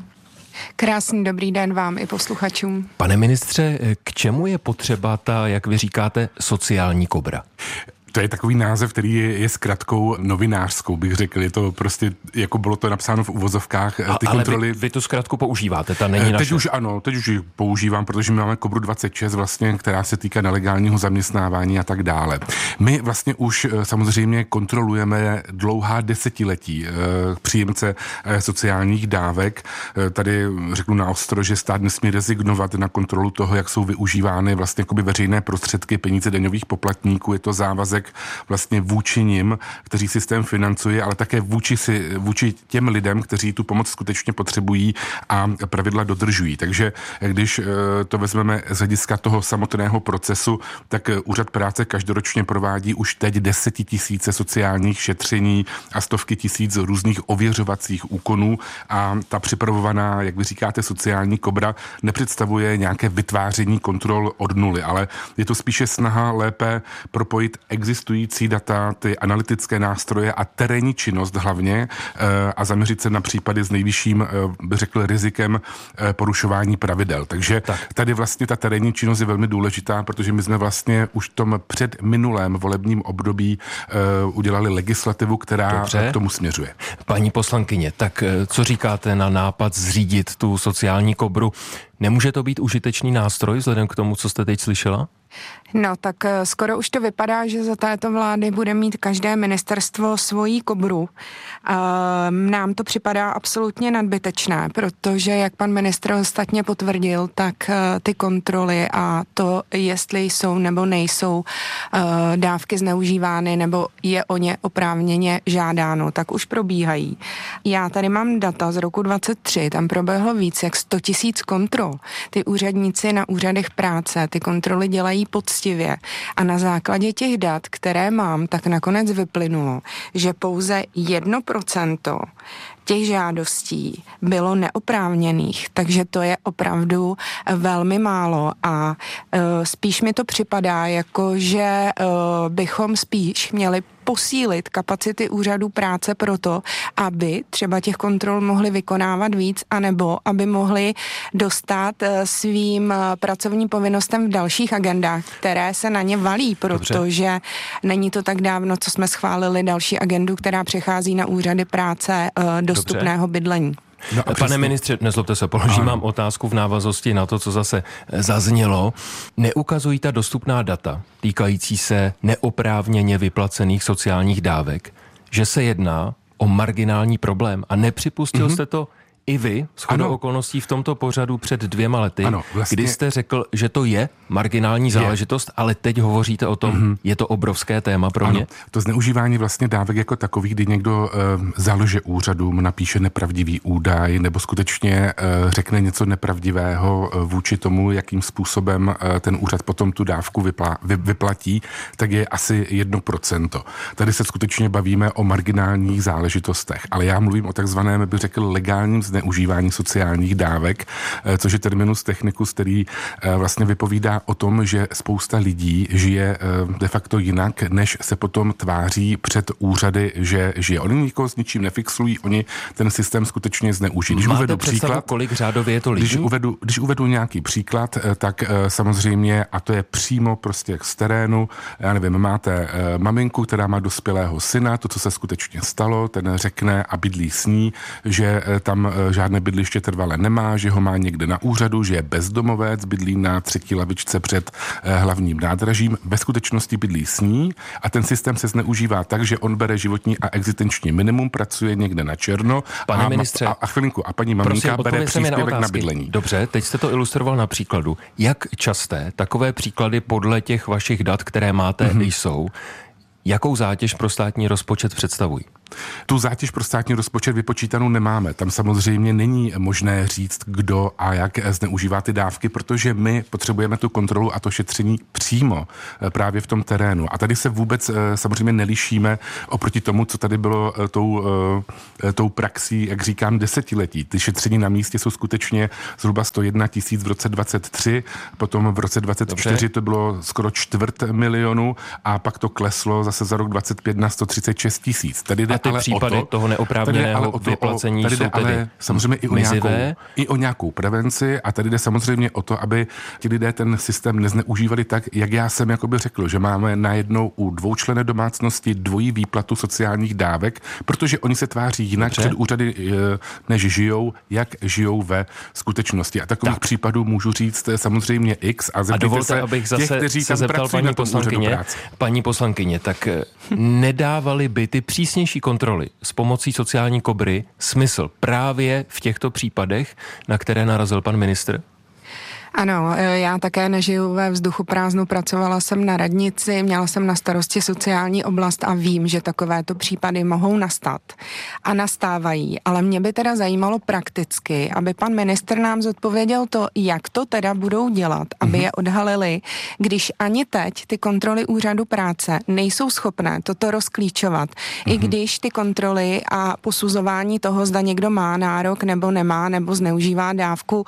Krásný dobrý den vám i posluchačům. Pane ministře, k čemu je potřeba ta, jak vy říkáte, sociální kobra? To je takový název, který je, je zkratkou novinářskou, bych řekl. Je to prostě, jako bylo to napsáno v uvozovkách, ty A, kontroly... Ale vy, vy tu zkratku používáte, ta není naše. Teď už ano, teď už ji používám, protože my máme Kobru dvacet šest vlastně, která se týká nelegálního zaměstnávání a tak dále. My vlastně už samozřejmě kontrolujeme dlouhá desetiletí příjemce sociálních dávek. Tady řeknu naostro, že stát nesmí rezignovat na kontrolu toho, jak jsou využívány vlastně jakoby veřejné prostředky, peníze daňových poplatníků. Je to závazek vlastně vůči nim, kteří systém financuje, ale také vůči, si, vůči těm lidem, kteří tu pomoc skutečně potřebují a pravidla dodržují. Takže když to vezmeme z hlediska toho samotného procesu, tak úřad práce každoročně provádí už teď desetitisíce sociálních šetření a stovky tisíc různých ověřovacích úkonů a ta připravovaná, jak vy říkáte, sociální kobra nepředstavuje nějaké vytváření kontrol od nuly, ale je to spíše snaha lépe propojit existující data, ty analytické nástroje a terénní činnost hlavně a zaměřit se na případy s nejvyšším, bych řekl, rizikem porušování pravidel. Takže tak. Tady vlastně ta terénní činnost je velmi důležitá, protože my jsme vlastně už v tom předminulém volebním období udělali legislativu, která Dobře. k tomu směřuje. Paní poslankyně, tak co říkáte na nápad zřídit tu sociální kobru? Nemůže to být užitečný nástroj vzhledem k tomu, co jste teď slyšela? No tak skoro už to vypadá, že za této vlády bude mít každé ministerstvo svoji kobru. Nám to připadá absolutně nadbytečné, protože jak pan ministr ostatně potvrdil, tak ty kontroly a to, jestli jsou nebo nejsou dávky zneužívány nebo je o ně oprávněně žádáno, tak už probíhají. Já tady mám data z roku dvacet tři, tam proběhlo víc jak sto tisíc kontrol. Ty úředníci na úřadech práce ty kontroly dělají poctivě a na základě těch dat, které mám, tak nakonec vyplynulo, že pouze jedno procento těch žádostí bylo neoprávněných, takže to je opravdu velmi málo a uh, spíš mi to připadá, jako že uh, bychom spíš měli posílit kapacity úřadů práce proto, aby třeba těch kontrol mohli vykonávat víc, anebo aby mohli dostat svým pracovním povinnostem v dalších agendách, které se na ně valí, protože Dobře. není to tak dávno, co jsme schválili další agendu, která přechází na úřady práce dostupného Dobře. bydlení. No Pane ministře, nezlobte se, položím vám otázku v návaznosti na to, co zase zaznělo. Neukazují ta dostupná data týkající se neoprávněně vyplacených sociálních dávek, že se jedná o marginální problém a nepřipustil mm-hmm. jste to i vy, shodou okolností v tomto pořadu před dvěma lety, ano, vlastně... kdy jste řekl, že to je marginální záležitost, je. ale teď hovoříte o tom, mm-hmm. je to obrovské téma pro ano, mě. To zneužívání vlastně dávek jako takových, kdy někdo uh, založe úřadům, napíše nepravdivý údaj nebo skutečně uh, řekne něco nepravdivého uh, vůči tomu, jakým způsobem uh, ten úřad potom tu dávku vypla, vy, vyplatí, tak je asi jedno procento. Tady se skutečně bavíme o marginálních záležitostech, ale já mluvím o takzvaném, bych řekl, legálním zneužívání zneužívání sociálních dávek, což je terminus technicus, který vlastně vypovídá o tom, že spousta lidí žije de facto jinak, než se potom tváří před úřady, že žije. Oni nikoho s ničím nefixují, oni ten systém skutečně zneužijí. Když Máte uvedu představu, příklad, kolik řádově je to lidí? Když uvedu, když uvedu nějaký příklad, tak samozřejmě, a to je přímo prostě z terénu, já nevím, máte maminku, která má dospělého syna, to, co se skutečně stalo, ten řekne a bydlí s ní, že tam žádné bydliště trvalé nemá, že ho má někde na úřadu, že je bezdomovec, bydlí na třetí lavičce před hlavním nádražím, ve skutečnosti bydlí s ní a ten systém se zneužívá tak, že on bere životní a existenční minimum, pracuje někde na černo. Pane a, ministře, a, a chvilinku, a paní maminka prosím, bere příspěvek na, na bydlení. Dobře, teď jste to ilustroval na příkladu. Jak časté takové příklady podle těch vašich dat, které máte, mm-hmm. jsou, jakou zátěž pro státní rozpočet představují? Tu zátěž pro státní rozpočet vypočítanou nemáme. Tam samozřejmě není možné říct, kdo a jak zneužívá ty dávky, protože my potřebujeme tu kontrolu a to šetření přímo právě v tom terénu. A tady se vůbec samozřejmě nelišíme oproti tomu, co tady bylo tou, tou praxí, jak říkám, desetiletí. Ty šetření na místě jsou skutečně zhruba sto jedna tisíc v roce dvacet tři, potom v roce dvacet čtyři Dobře. To bylo skoro čtvrt milionu a pak to kleslo zase za rok dvacet pět na sto třicet šest tisíc. Tady jde a ty ale případy o to, toho neoprávněného to, vyplacení tady jsou jde tedy ale samozřejmě i o, nějakou, i o nějakou prevenci a tady jde samozřejmě o to, aby ti lidé ten systém nezneužívali tak, jak já jsem jakoby řekl, že máme najednou u dvoučlenné domácnosti dvojí výplatu sociálních dávek, protože oni se tváří jinak Dobře. před úřady, než žijou, jak žijou ve skutečnosti. A takových tak. případů můžu říct samozřejmě X a zeptejte a dovolte, se abych zase těch, kteří se tam zeptal paní poslankyně, paní poslankyně, tak nedávali by ty přísnější kontroly s pomocí sociální kobry smysl právě v těchto případech, na které narazil pan ministr? Ano, já také nežiju ve vzduchu prázdnu, pracovala jsem na radnici, měla jsem na starosti sociální oblast a vím, že takovéto případy mohou nastat a nastávají, ale mě by teda zajímalo prakticky, aby pan ministr nám zodpověděl to, jak to teda budou dělat, aby mm-hmm. je odhalili, když ani teď ty kontroly úřadu práce nejsou schopné toto rozklíčovat, mm-hmm. i když ty kontroly a posuzování toho, zda někdo má nárok nebo nemá, nebo zneužívá dávku,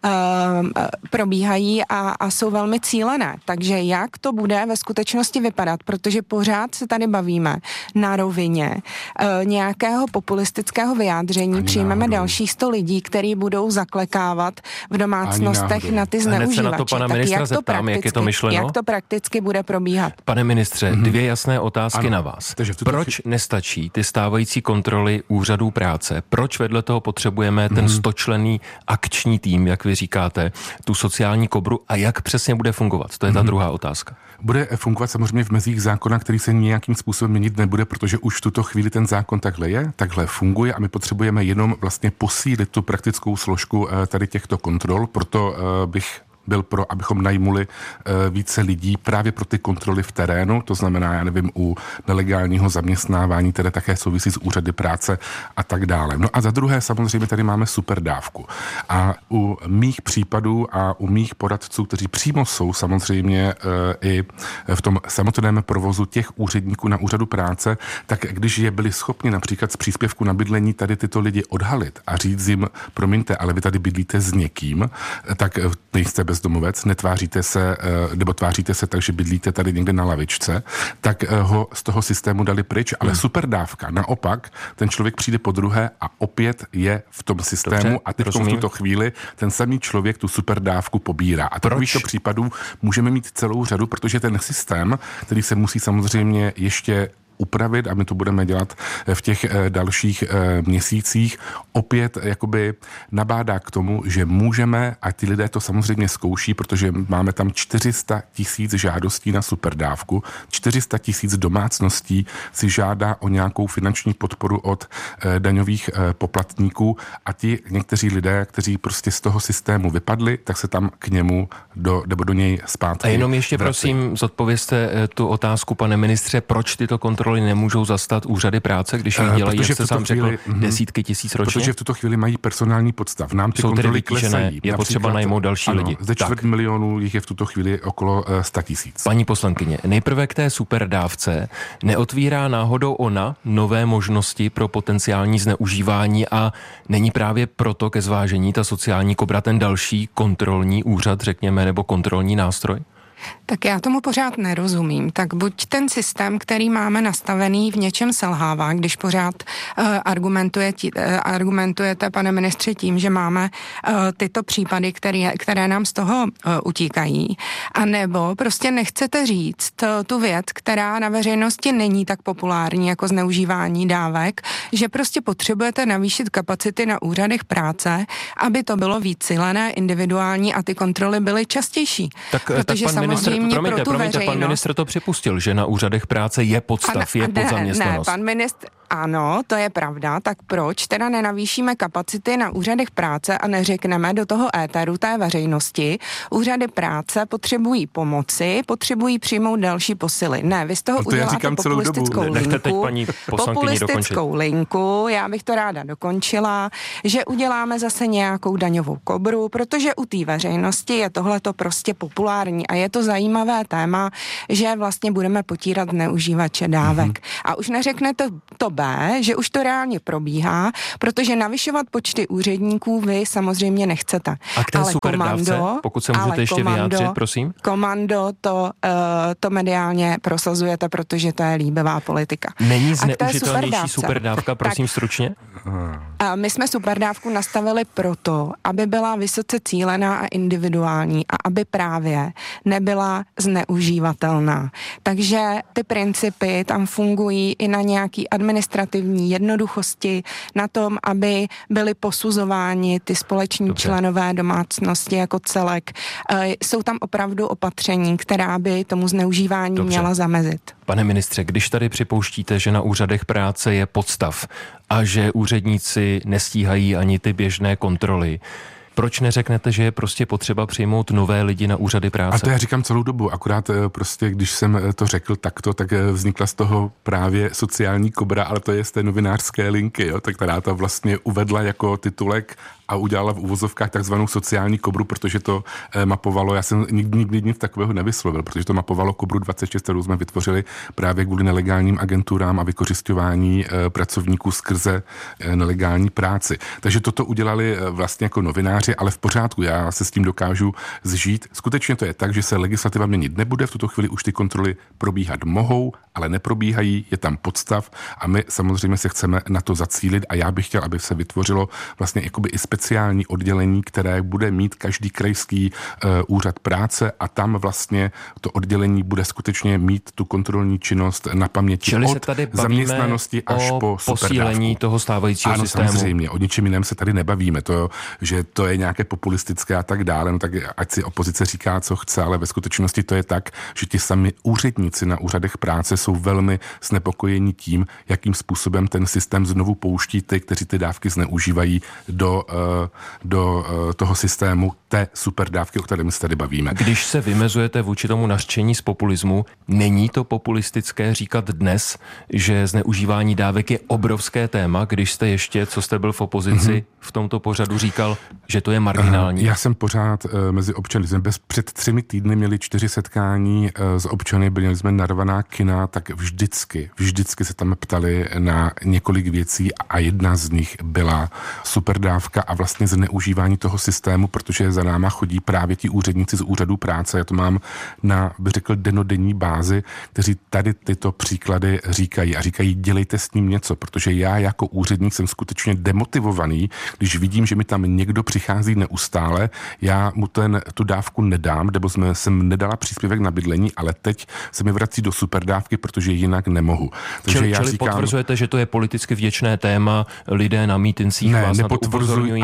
uh, probíhají a, a jsou velmi cílené. Takže jak to bude ve skutečnosti vypadat? Protože pořád se tady bavíme na rovině e, nějakého populistického vyjádření. Ani Přijmeme náhodou. dalších sto lidí, kteří budou zaklekávat v domácnostech na ty zneužívače. Na to pana tak ministra jak to, zeptám, jak je to myšleno? Jak to prakticky bude probíhat? Pane ministře, mm-hmm. dvě jasné otázky ano. na vás. Proč chy... nestačí ty stávající kontroly úřadů práce? Proč vedle toho potřebujeme mm-hmm. ten stočlenný akční tým, jak vy říkáte, tu sociální kobru a jak přesně bude fungovat? To je ta mm-hmm. druhá otázka. Bude fungovat samozřejmě v mezích zákona, který se nějakým způsobem měnit nebude, protože už v tuto chvíli ten zákon takhle je, takhle funguje a my potřebujeme jenom vlastně posílit tu praktickou složku tady těchto kontrol, proto bych byl pro, abychom najmuli e, více lidí právě pro ty kontroly v terénu, to znamená, já nevím, u nelegálního zaměstnávání, které také souvisí s úřady práce a tak dále. No a za druhé samozřejmě tady máme superdávku. A u mých případů a u mých poradců, kteří přímo jsou samozřejmě e, i v tom samotném provozu těch úředníků na úřadu práce, tak když je byli schopni například z příspěvku na bydlení tady tyto lidi odhalit a říct jim, promiňte, ale vy tady bydlíte s někým, tak nejste bezdomovec, netváříte se, nebo tváříte se tak, že bydlíte tady někde na lavičce, tak ho z toho systému dali pryč, ale hmm. superdávka, naopak, ten člověk přijde po druhé a opět je v tom systému Dobře, a teď v tuto chvíli ten samý člověk tu superdávku pobírá. A takovýchto případů můžeme mít celou řadu, protože ten systém, který se musí samozřejmě ještě upravit a my to budeme dělat v těch dalších měsících, opět jakoby nabádá k tomu, že můžeme, a ty lidé to samozřejmě zkouší, protože máme tam čtyři sta tisíc žádostí na superdávku, čtyři sta tisíc domácností si žádá o nějakou finanční podporu od daňových poplatníků a ti někteří lidé, kteří prostě z toho systému vypadli, tak se tam k němu do, nebo do něj zpátky A jenom ještě vrací. Prosím zodpovězte tu otázku, pane ministře, proč tyto kontroly kontroly nemůžou zastat úřady práce, když jich dělají, jak se sám řekl, desítky tisíc ročně? Protože v tuto chvíli mají personální podstav. Nám ty jsou kontroly klesají. Je potřeba najmout další ano, lidi. Ze čtvrt milionu jich je v tuto chvíli okolo sto tisíc. Paní poslankyně, nejprve k té superdávce. Neotvírá náhodou ona nové možnosti pro potenciální zneužívání a není právě proto ke zvážení ta sociální kobra ten další kontrolní úřad, řekněme, nebo kontrolní nástroj? Tak já tomu pořád nerozumím. Tak buď ten systém, který máme nastavený, v něčem selhává, když pořád uh, argumentuje tí, uh, argumentujete, pane ministře, tím, že máme uh, tyto případy, které, které nám z toho uh, utíkají. A nebo prostě nechcete říct uh, tu věc, která na veřejnosti není tak populární jako zneužívání dávek, že prostě potřebujete navýšit kapacity na úřadech práce, aby to bylo vícilené, individuální a ty kontroly byly častější. Tak, protože tak pan ministr, promiňte, promiňte, pan ministr to připustil, že na úřadech práce je podstav, je podzaměstnanost. Ne, pan ministr, ano, to je pravda, tak proč teda nenavýšíme kapacity na úřadech práce a neřekneme do toho éteru té veřejnosti, úřady práce potřebují pomoci, potřebují přijmout další posily. Ne, vy z toho to uděláte populistickou dobu. linku, teď paní populistickou linku, já bych to ráda dokončila, že uděláme zase nějakou daňovou kobru, protože u té veřejnosti je tohleto prostě populární a je to zajímavé téma, že vlastně budeme potírat zneužívače dávek. Mm-hmm. A už neřeknete to B, že už to reálně probíhá, protože navyšovat počty úředníků vy samozřejmě nechcete. A k té ale superdávce, komando, pokud se můžete ještě komando, vyjádřit, prosím. Komando to, uh, to mediálně prosazujete, protože to je líbivá politika. Není zneužitelnější superdávka, prosím tak, stručně? A my jsme superdávku nastavili proto, aby byla vysoce cílená a individuální a aby právě nebyla zneužívatelná. Takže ty principy tam fungují i na nějaký administrativní jednoduchosti, na tom, aby byly posuzováni ty společní Dobře. členové domácnosti jako celek. E, jsou tam opravdu opatření, která by tomu zneužívání Dobře. měla zamezit. Pane ministře, když tady připouštíte, že na úřadech práce je podstav a že úředníci nestíhají ani ty běžné kontroly, proč neřeknete, že je prostě potřeba přijmout nové lidi na úřady práce? A to já říkám celou dobu, akorát prostě, když jsem to řekl takto, tak vznikla z toho právě sociální kobra, ale to je z té novinářské linky, jo, tak která to vlastně uvedla jako titulek a udělala v uvozovkách takzvanou sociální kobru, protože to eh, mapovalo, já jsem nikdy, nikdy nic takového nevyslovil, protože to mapovalo kobru dvacet šest, kterou jsme vytvořili právě kvůli nelegálním agenturám a vykořisťování eh, pracovníků skrze eh, nelegální práci. Takže toto udělali eh, vlastně jako novináři, ale v pořádku, já se s tím dokážu zžít. Skutečně to je tak, že se legislativa měnit nebude, v tuto chvíli už ty kontroly probíhat mohou, ale neprobíhají, je tam podstav a my samozřejmě se chceme na to zacílit a já bych chtěl, aby se vytvořilo vlastně jakoby i speciální oddělení, které bude mít každý krajský uh, úřad práce a tam vlastně to oddělení bude skutečně mít tu kontrolní činnost na paměti. Čili od se tady zaměstnanosti až po posílení toho stávajícího ano, systému. Samozřejmě, o ničem jiném se tady nebavíme. To, že to je nějaké populistické a tak dále, no tak ať si opozice říká, co chce, ale ve skutečnosti to je tak, že ti sami úředníci na úřadech práce jsou velmi znepokojeni tím, jakým způsobem ten systém znovu pouští ty, kteří ty dávky zneužívají do, do toho systému té superdávky, o které se tady bavíme. Když se vymezujete vůči tomu nařčení z populismu, není to populistické říkat dnes, že zneužívání dávek je obrovské téma, když jste ještě, co jste byl v opozici, mm-hmm. v tomto pořadu říkal, že to je marginální? Já jsem pořád uh, mezi občany. Jsme bez, před třemi týdny měli čtyři setkání uh, s občany, byli jsme narvaná kina, tak vždycky, vždycky se tam ptali na několik věcí a jedna z nich byla superdávka a vlastně zneužívání toho systému, protože za náma chodí právě ti úředníci z úřadů práce. Já to mám na, bych řekl, denodenní bázi, kteří tady tyto příklady říkají a říkají, dělejte s ním něco, protože já jako úředník jsem skutečně demotivovaný, když vidím, že mi tam někdo přichází neustále, já mu ten, tu dávku nedám, nebo jsme, jsem nedala příspěvek na bydlení, ale teď se mi vrací do superdávky, protože jinak nemohu. Takže čili já čili říkám, potvrzujete, že to je politicky vděčné téma, lidé na mítincích ne, vás na to upozorňují?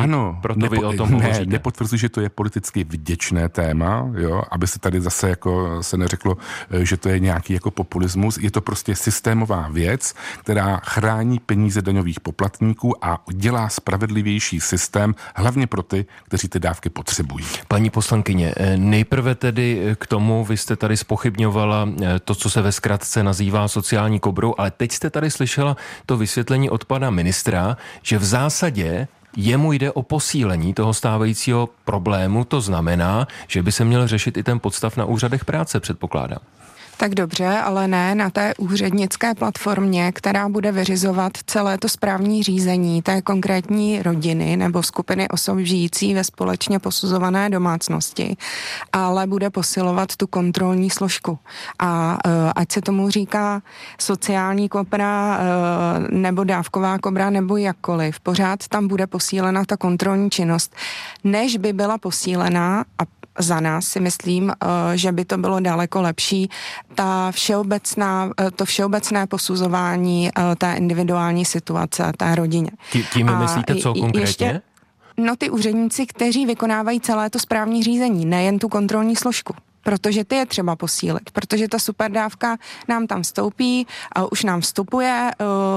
Ano, proto nepo, vy o tom ne, hovoříte. nepotvrzuji, že to je politicky vděčné téma, jo, aby se tady zase jako se neřeklo, že to je nějaký jako populismus. Je to prostě systémová věc, která chrání peníze daňových poplatníků a dělá spravedlivější systém, hlavně pro ty, kteří ty dávky potřebují. Paní poslankyně, nejprve tedy k tomu, vy jste tady zpochybňovala to, co se ve zkratce nazývá sociální kobrou, ale teď jste tady slyšela to vysvětlení od pana ministra, že v zásadě jemu jde o posílení toho stávajícího problému, to znamená, že by se měl řešit i ten podstav na úřadech práce, předpokládám. Tak dobře, ale ne na té úřednické platformě, která bude vyřizovat celé to správní řízení té konkrétní rodiny nebo skupiny osob žijící ve společně posuzované domácnosti, ale bude posilovat tu kontrolní složku. A uh, ať se tomu říká sociální kobra uh, nebo dávková kobra nebo jakkoliv, pořád tam bude posílena ta kontrolní činnost, než by byla posílená a za nás si myslím, že by to bylo daleko lepší, ta všeobecná, to všeobecné posuzování té individuální situace, té rodině. Tím myslíte co konkrétně? Ještě, no ty úředníci, kteří vykonávají celé to správní řízení, nejen tu kontrolní složku. Protože ty je třeba posílit, protože ta superdávka nám tam vstoupí, už nám vstupuje,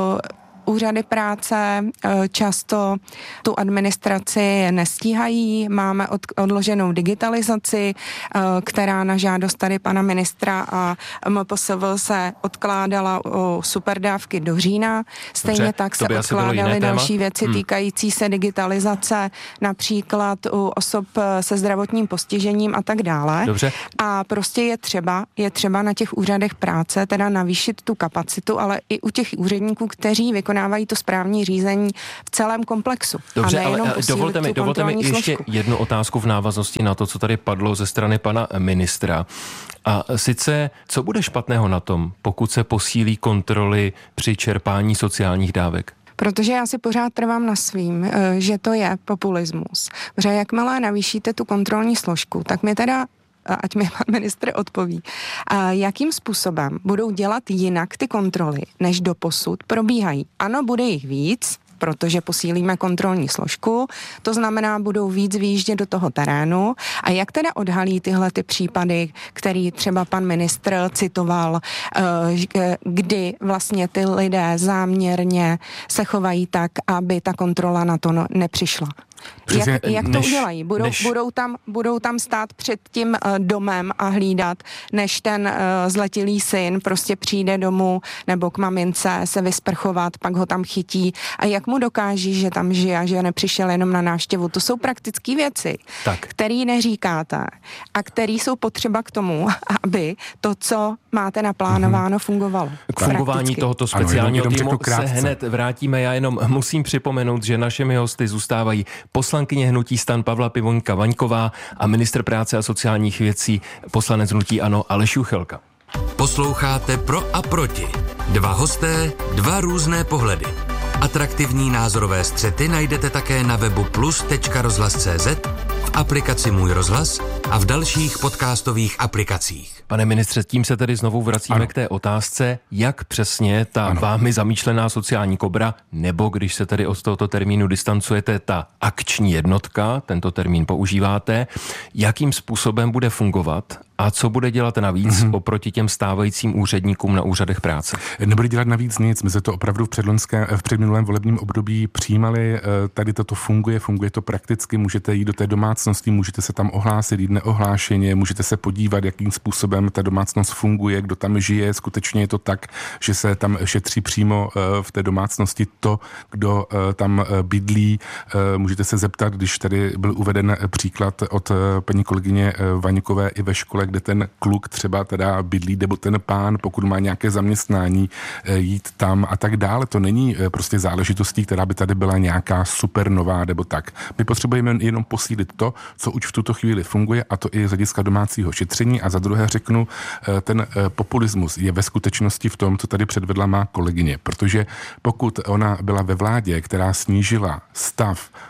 úřady práce často tu administraci nestíhají, máme od, odloženou digitalizaci, která na žádost tady pana ministra a M P S V se odkládala o superdávky do října. Stejně Dobře, tak se odkládaly další věci hmm. týkající se digitalizace, například u osob se zdravotním postižením a tak dále. Dobře. A prostě je třeba, je třeba na těch úřadech práce teda navýšit tu kapacitu, ale i u těch úředníků, kteří vykonávají to správní řízení v celém komplexu. Dobře, ale dovolte mi, dovolte mi ještě jednu otázku v návaznosti na to, co tady padlo ze strany pana ministra. A sice, co bude špatného na tom, pokud se posílí kontroly při čerpání sociálních dávek? Protože já si pořád trvám na svým, že to je populismus. Protože jakmile navýšíte tu kontrolní složku, tak mi teda ať mi pan ministr odpoví, a jakým způsobem budou dělat jinak ty kontroly, než doposud probíhají. Ano, bude jich víc, protože posílíme kontrolní složku, to znamená, budou víc vyjíždět do toho terénu. A jak teda odhalí tyhle ty případy, který třeba pan ministr citoval, kdy vlastně ty lidé záměrně se chovají tak, aby ta kontrola na to nepřišla? Jak, jak to než, udělají? Budou, než... budou, tam, budou tam stát před tím uh, domem a hlídat, než ten uh, zletilý syn prostě přijde domů nebo k mamince se vysprchovat, pak ho tam chytí a jak mu dokáží, že tam žije a že nepřišel jenom na návštěvu. To jsou praktické věci, které neříkáte a které jsou potřeba k tomu, aby to, co máte naplánováno, mm-hmm. fungovalo. K fungování prakticky. Tohoto speciálního ano, týmu se hned vrátíme. Já jenom musím připomenout, že našimi hosty zůstávají poslankyně hnutí STAN Pavla Pivoňka Vaňková a ministr práce a sociálních věcí poslanec hnutí ANO Aleš Juchelka. Posloucháte Pro a proti. Dva hosté, dva různé pohledy. Atraktivní názorové střety najdete také na webu plus tečka rozhlas tečka cé zet, v aplikaci Můj rozhlas a v dalších podcastových aplikacích. Pane ministře, tím se tedy znovu vracíme ano. k té otázce, jak přesně ta ano. vámi zamýšlená sociální kobra, nebo když se tedy od tohoto termínu distancujete, ta akční jednotka, tento termín používáte, jakým způsobem bude fungovat a co bude dělat navíc mm-hmm. oproti těm stávajícím úředníkům na úřadech práce? Nebude dělat navíc nic, my se to opravdu v, v předminulém volebním období přijímali, tady toto funguje, funguje to prakticky, můžete jít do té domácnosti, můžete se tam ohlásit, jít neohlášeně, můžete se podívat, jakým způsobem ta domácnost funguje, kdo tam žije, skutečně je to tak, že se tam šetří přímo v té domácnosti to, kdo tam bydlí. Můžete se zeptat, když tady byl uveden příklad od paní kolegyně Vaňkové i ve škole, kde ten kluk třeba teda bydlí, nebo ten pán, pokud má nějaké zaměstnání, jít tam a tak dále. To není prostě záležitostí, která by tady byla nějaká super nová, nebo tak. My potřebujeme jenom posílit to, co už v tuto chvíli funguje, a to i z hlediska domácího šetření. A za druhé řeknu, ten populismus je ve skutečnosti v tom, co tady předvedla má kolegyně, protože pokud ona byla ve vládě, která snížila stav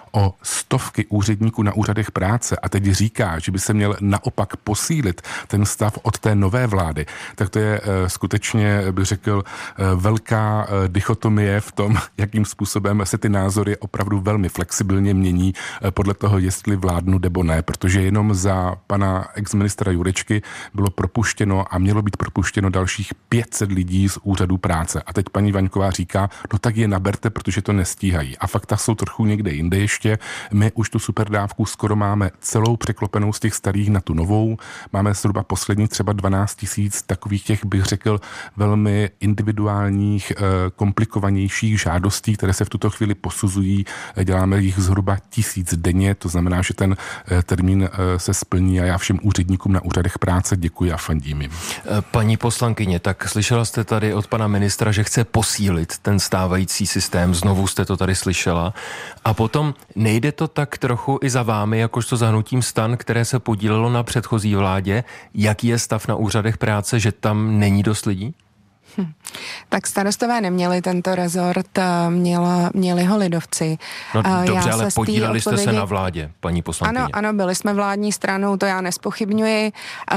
o stovky úředníků na úřadech práce a teď říká, že by se měl naopak posílit ten stav od té nové vlády, tak to je skutečně, bych řekl, velká dichotomie v tom, jakým způsobem se ty názory opravdu velmi flexibilně mění podle toho, jestli vládnu nebo ne, protože jenom za pana exministra Jurečky bylo propuštěno a mělo být propuštěno dalších pět set lidí z úřadu práce. A teď paní Vaňková říká, no tak je naberte, protože to nestíhají. A fakta jsou trochu někde jinde ještě. My už tu superdávku skoro máme celou překlopenou z těch starých na tu novou. Máme zhruba poslední třeba dvanáct tisíc takových těch, bych řekl, velmi individuálních, komplikovanějších žádostí, které se v tuto chvíli posuzují. Děláme jich zhruba tisíc denně, to znamená, že ten termín se splní a já všem úředníkům na úřadech práce děkuji a fandím jim. Paní poslankyně, tak slyšela jste tady od pana ministra, že chce posílit ten stávající systém, znovu jste to tady slyšela. A potom nejde to tak trochu i za vámi, jakožto za hnutím STAN, které se podílelo na předchozí vládě, jaký je stav na úřadech práce, že tam není dost lidí? Hm. Tak starostové neměli tento rezort, měla, měli ho lidovci. No dobře, já ale podíleli odpovědi... jste se na vládě, paní poslankyně. Ano, ano, byli jsme vládní stranou, to já nespochybňuji.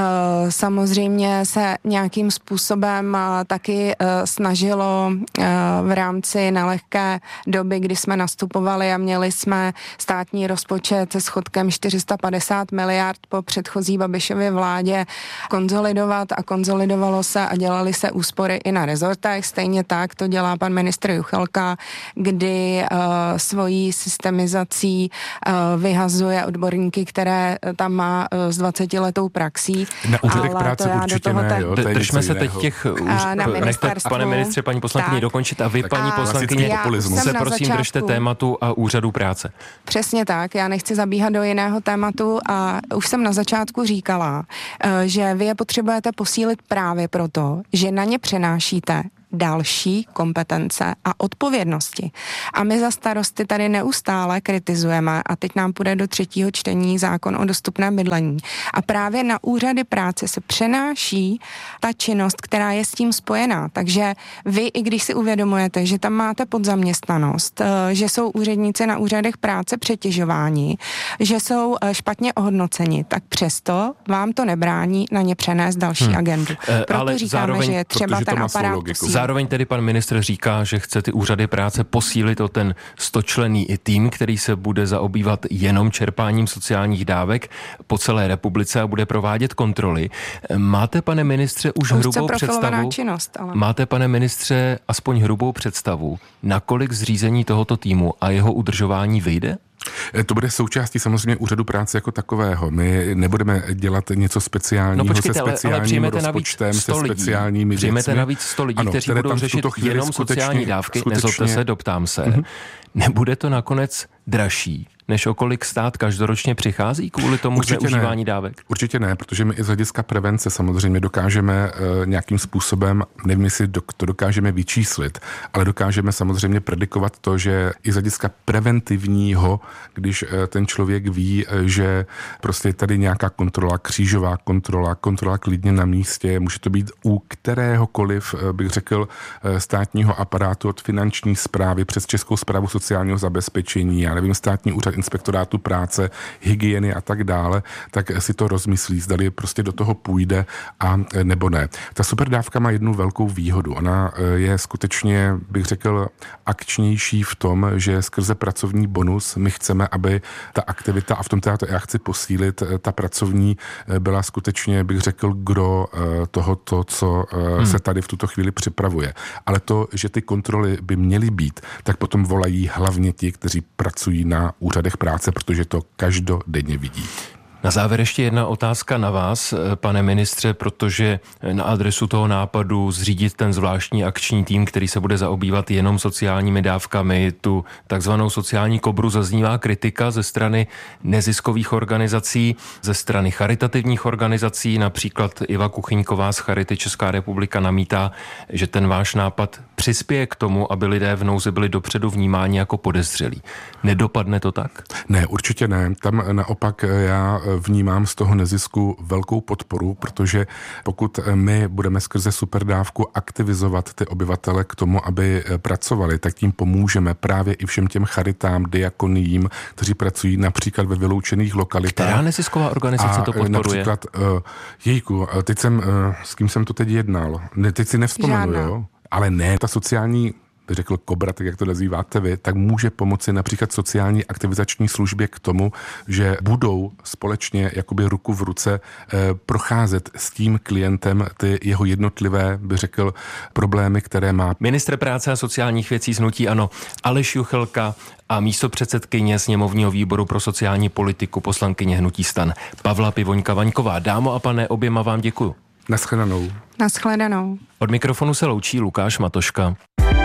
Samozřejmě se nějakým způsobem taky snažilo v rámci nelehké doby, kdy jsme nastupovali a měli jsme státní rozpočet se schodkem čtyři sta padesát miliard po předchozí Babišově vládě konzolidovat a konzolidovalo se a dělali se úspory i na rezortech. Stejně tak to dělá pan ministr Juchelka, kdy uh, svojí systemizací uh, vyhazuje odborníky, které tam má uh, s dvacetiletou praxí. Na úřadech práce určitě ne, jo, D- Držme se teď těch už, nechte, pane ministře, paní poslankyně, dokončit a vy, tak, paní poslankyně, se prosím začátku, držte tématu a úřadu práce. Přesně tak, já nechci zabíhat do jiného tématu a už jsem na začátku říkala, uh, že vy je potřebujete posílit právě proto, že na ně přenášíte další kompetence a odpovědnosti. A my za Starosty tady neustále kritizujeme a teď nám půjde do třetího čtení zákon o dostupném bydlení. A právě na úřady práce se přenáší ta činnost, která je s tím spojená. Takže vy, i když si uvědomujete, že tam máte podzaměstnanost, že jsou úředníci na úřadech práce přetěžováni, že jsou špatně ohodnoceni, tak přesto vám to nebrání na ně přenést další hmm. agendu. Proto Ale říkáme, zároveň, že je třeba ten aparát. Zároveň tedy pan ministr říká, že chce ty úřady práce posílit o ten stočlenný i tým, který se bude zaobývat jenom čerpáním sociálních dávek po celé republice a bude provádět kontroly. Máte, pane ministře, už hrubou představu? Činnost, ale... Máte, pane ministře, aspoň hrubou představu, nakolik zřízení tohoto týmu a jeho udržování vyjde? To bude součástí samozřejmě úřadu práce jako takového. My nebudeme dělat něco speciálního no počkejte, se speciálním ale, ale rozpočtem, se lidí. speciálními Přijmete navíc sto lidí, ano, kteří budou řešit jenom sociální dávky, skutečně... nezlobte se, doptám se. Mm-hmm. Nebude to nakonec dražší, než o kolik stát každoročně přichází kvůli tomu zneužívání dávek? Určitě ne, protože my i z hlediska prevence samozřejmě dokážeme uh, nějakým způsobem, nevím, jestli to dokážeme vyčíslit, ale dokážeme samozřejmě predikovat to, že i z hlediska preventivního, když uh, ten člověk ví, uh, že prostě je tady nějaká kontrola, křížová kontrola, kontrola klidně na místě, může to být u kteréhokoliv, uh, bych řekl, uh, státního aparátu od finanční správy přes Českou správu sociálního zabezpečení, já nevím, státní úřad inspektorátu práce, hygieny a tak dále, tak si to rozmyslí, zdali prostě do toho půjde a nebo ne. Ta superdávka má jednu velkou výhodu. Ona je skutečně, bych řekl, akčnější v tom, že skrze pracovní bonus my chceme, aby ta aktivita, a v tom teda já chci posílit, ta pracovní byla skutečně, bych řekl, gro tohoto, co hmm. se tady v tuto chvíli připravuje. Ale to, že ty kontroly by měly být, tak potom volají hlavně ti, kteří pracují na úřadech práce, protože to každodenně vidí. Na závěr ještě jedna otázka na vás, pane ministře, protože na adresu toho nápadu zřídit ten zvláštní akční tým, který se bude zaobývat jenom sociálními dávkami, tu takzvanou sociální kobru, zaznívá kritika ze strany neziskových organizací, ze strany charitativních organizací, například Iva Kuchyňková z Charity Česká republika namítá, že ten váš nápad přispěje k tomu, aby lidé v nouzi byli dopředu vnímáni jako podezřelí. Nedopadne to tak? Ne, určitě ne. Tam naopak já vnímám z toho nezisku velkou podporu, protože pokud my budeme skrze superdávku aktivizovat ty obyvatele k tomu, aby pracovali, tak tím pomůžeme právě i všem těm charitám, diakoniím, kteří pracují například ve vyloučených lokalitách. Která nezisková organizace a to podporuje? Například, uh, jejku, teď jsem, uh, s kým jsem to teď jednal, ne, teď si nevzpomenu, jo? Ale ne, ta sociální, bych řekl Kobra, tak jak to nazýváte vy, tak může pomoci například sociální aktivizační službě k tomu, že budou společně jakoby ruku v ruce eh, procházet s tím klientem ty jeho jednotlivé, bych řekl, problémy, které má. Ministr práce a sociálních věcí z hnutí ANO Aleš Juchelka a místopředsedkyně sněmovního výboru pro sociální politiku poslankyně hnutí STAN Pavla Pivoňka-Vaňková. Dámo a pane, oběma vám děkuju. Naschledanou. Naschledanou. Od mikrofonu se loučí Lukáš Matoška.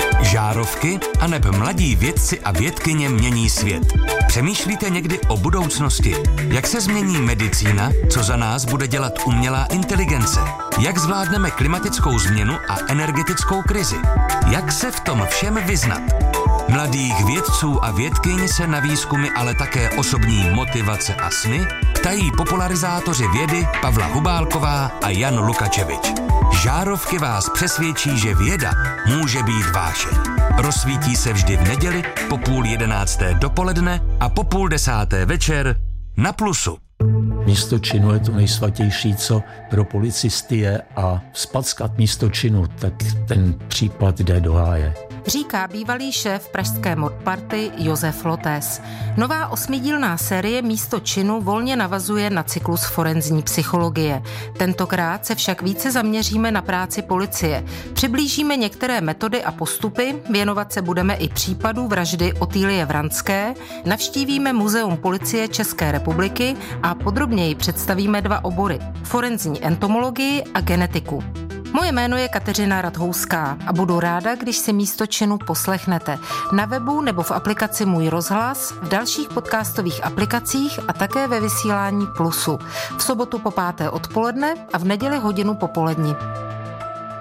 Žárovky aneb mladí vědci a vědkyně mění svět. Přemýšlíte někdy o budoucnosti? Jak se změní medicína? Co za nás bude dělat umělá inteligence? Jak zvládneme klimatickou změnu a energetickou krizi? Jak se v tom všem vyznat? Mladých vědců a vědkyň se na výzkumy, ale také osobní motivace a sny ptají popularizátoři vědy Pavla Hubálková a Jan Lukačevič. Žárovky vás přesvědčí, že věda může být váše. Rozsvítí se vždy v neděli po půl jedenácté dopoledne a po půl desáté večer na Plusu. Místo činu je to nejsvatější, co pro policisty je, a spackat místo činu, tak ten případ jde do háje. Říká bývalý šéf pražské modparty Josef Lotés. Nová osmidílná série Místo činu volně navazuje na cyklus forenzní psychologie. Tentokrát se však více zaměříme na práci policie. Přiblížíme některé metody a postupy, věnovat se budeme i případu vraždy Otýlie Vranské, navštívíme Muzeum policie České republiky a podrobněji představíme dva obory: forenzní entomologii a genetiku. Moje jméno je Kateřina Radhouská a budu ráda, když si Místo činu poslechnete na webu nebo v aplikaci Můj rozhlas, v dalších podcastových aplikacích a také ve vysílání Plusu. V sobotu po páté odpoledne a v neděli hodinu popoledni.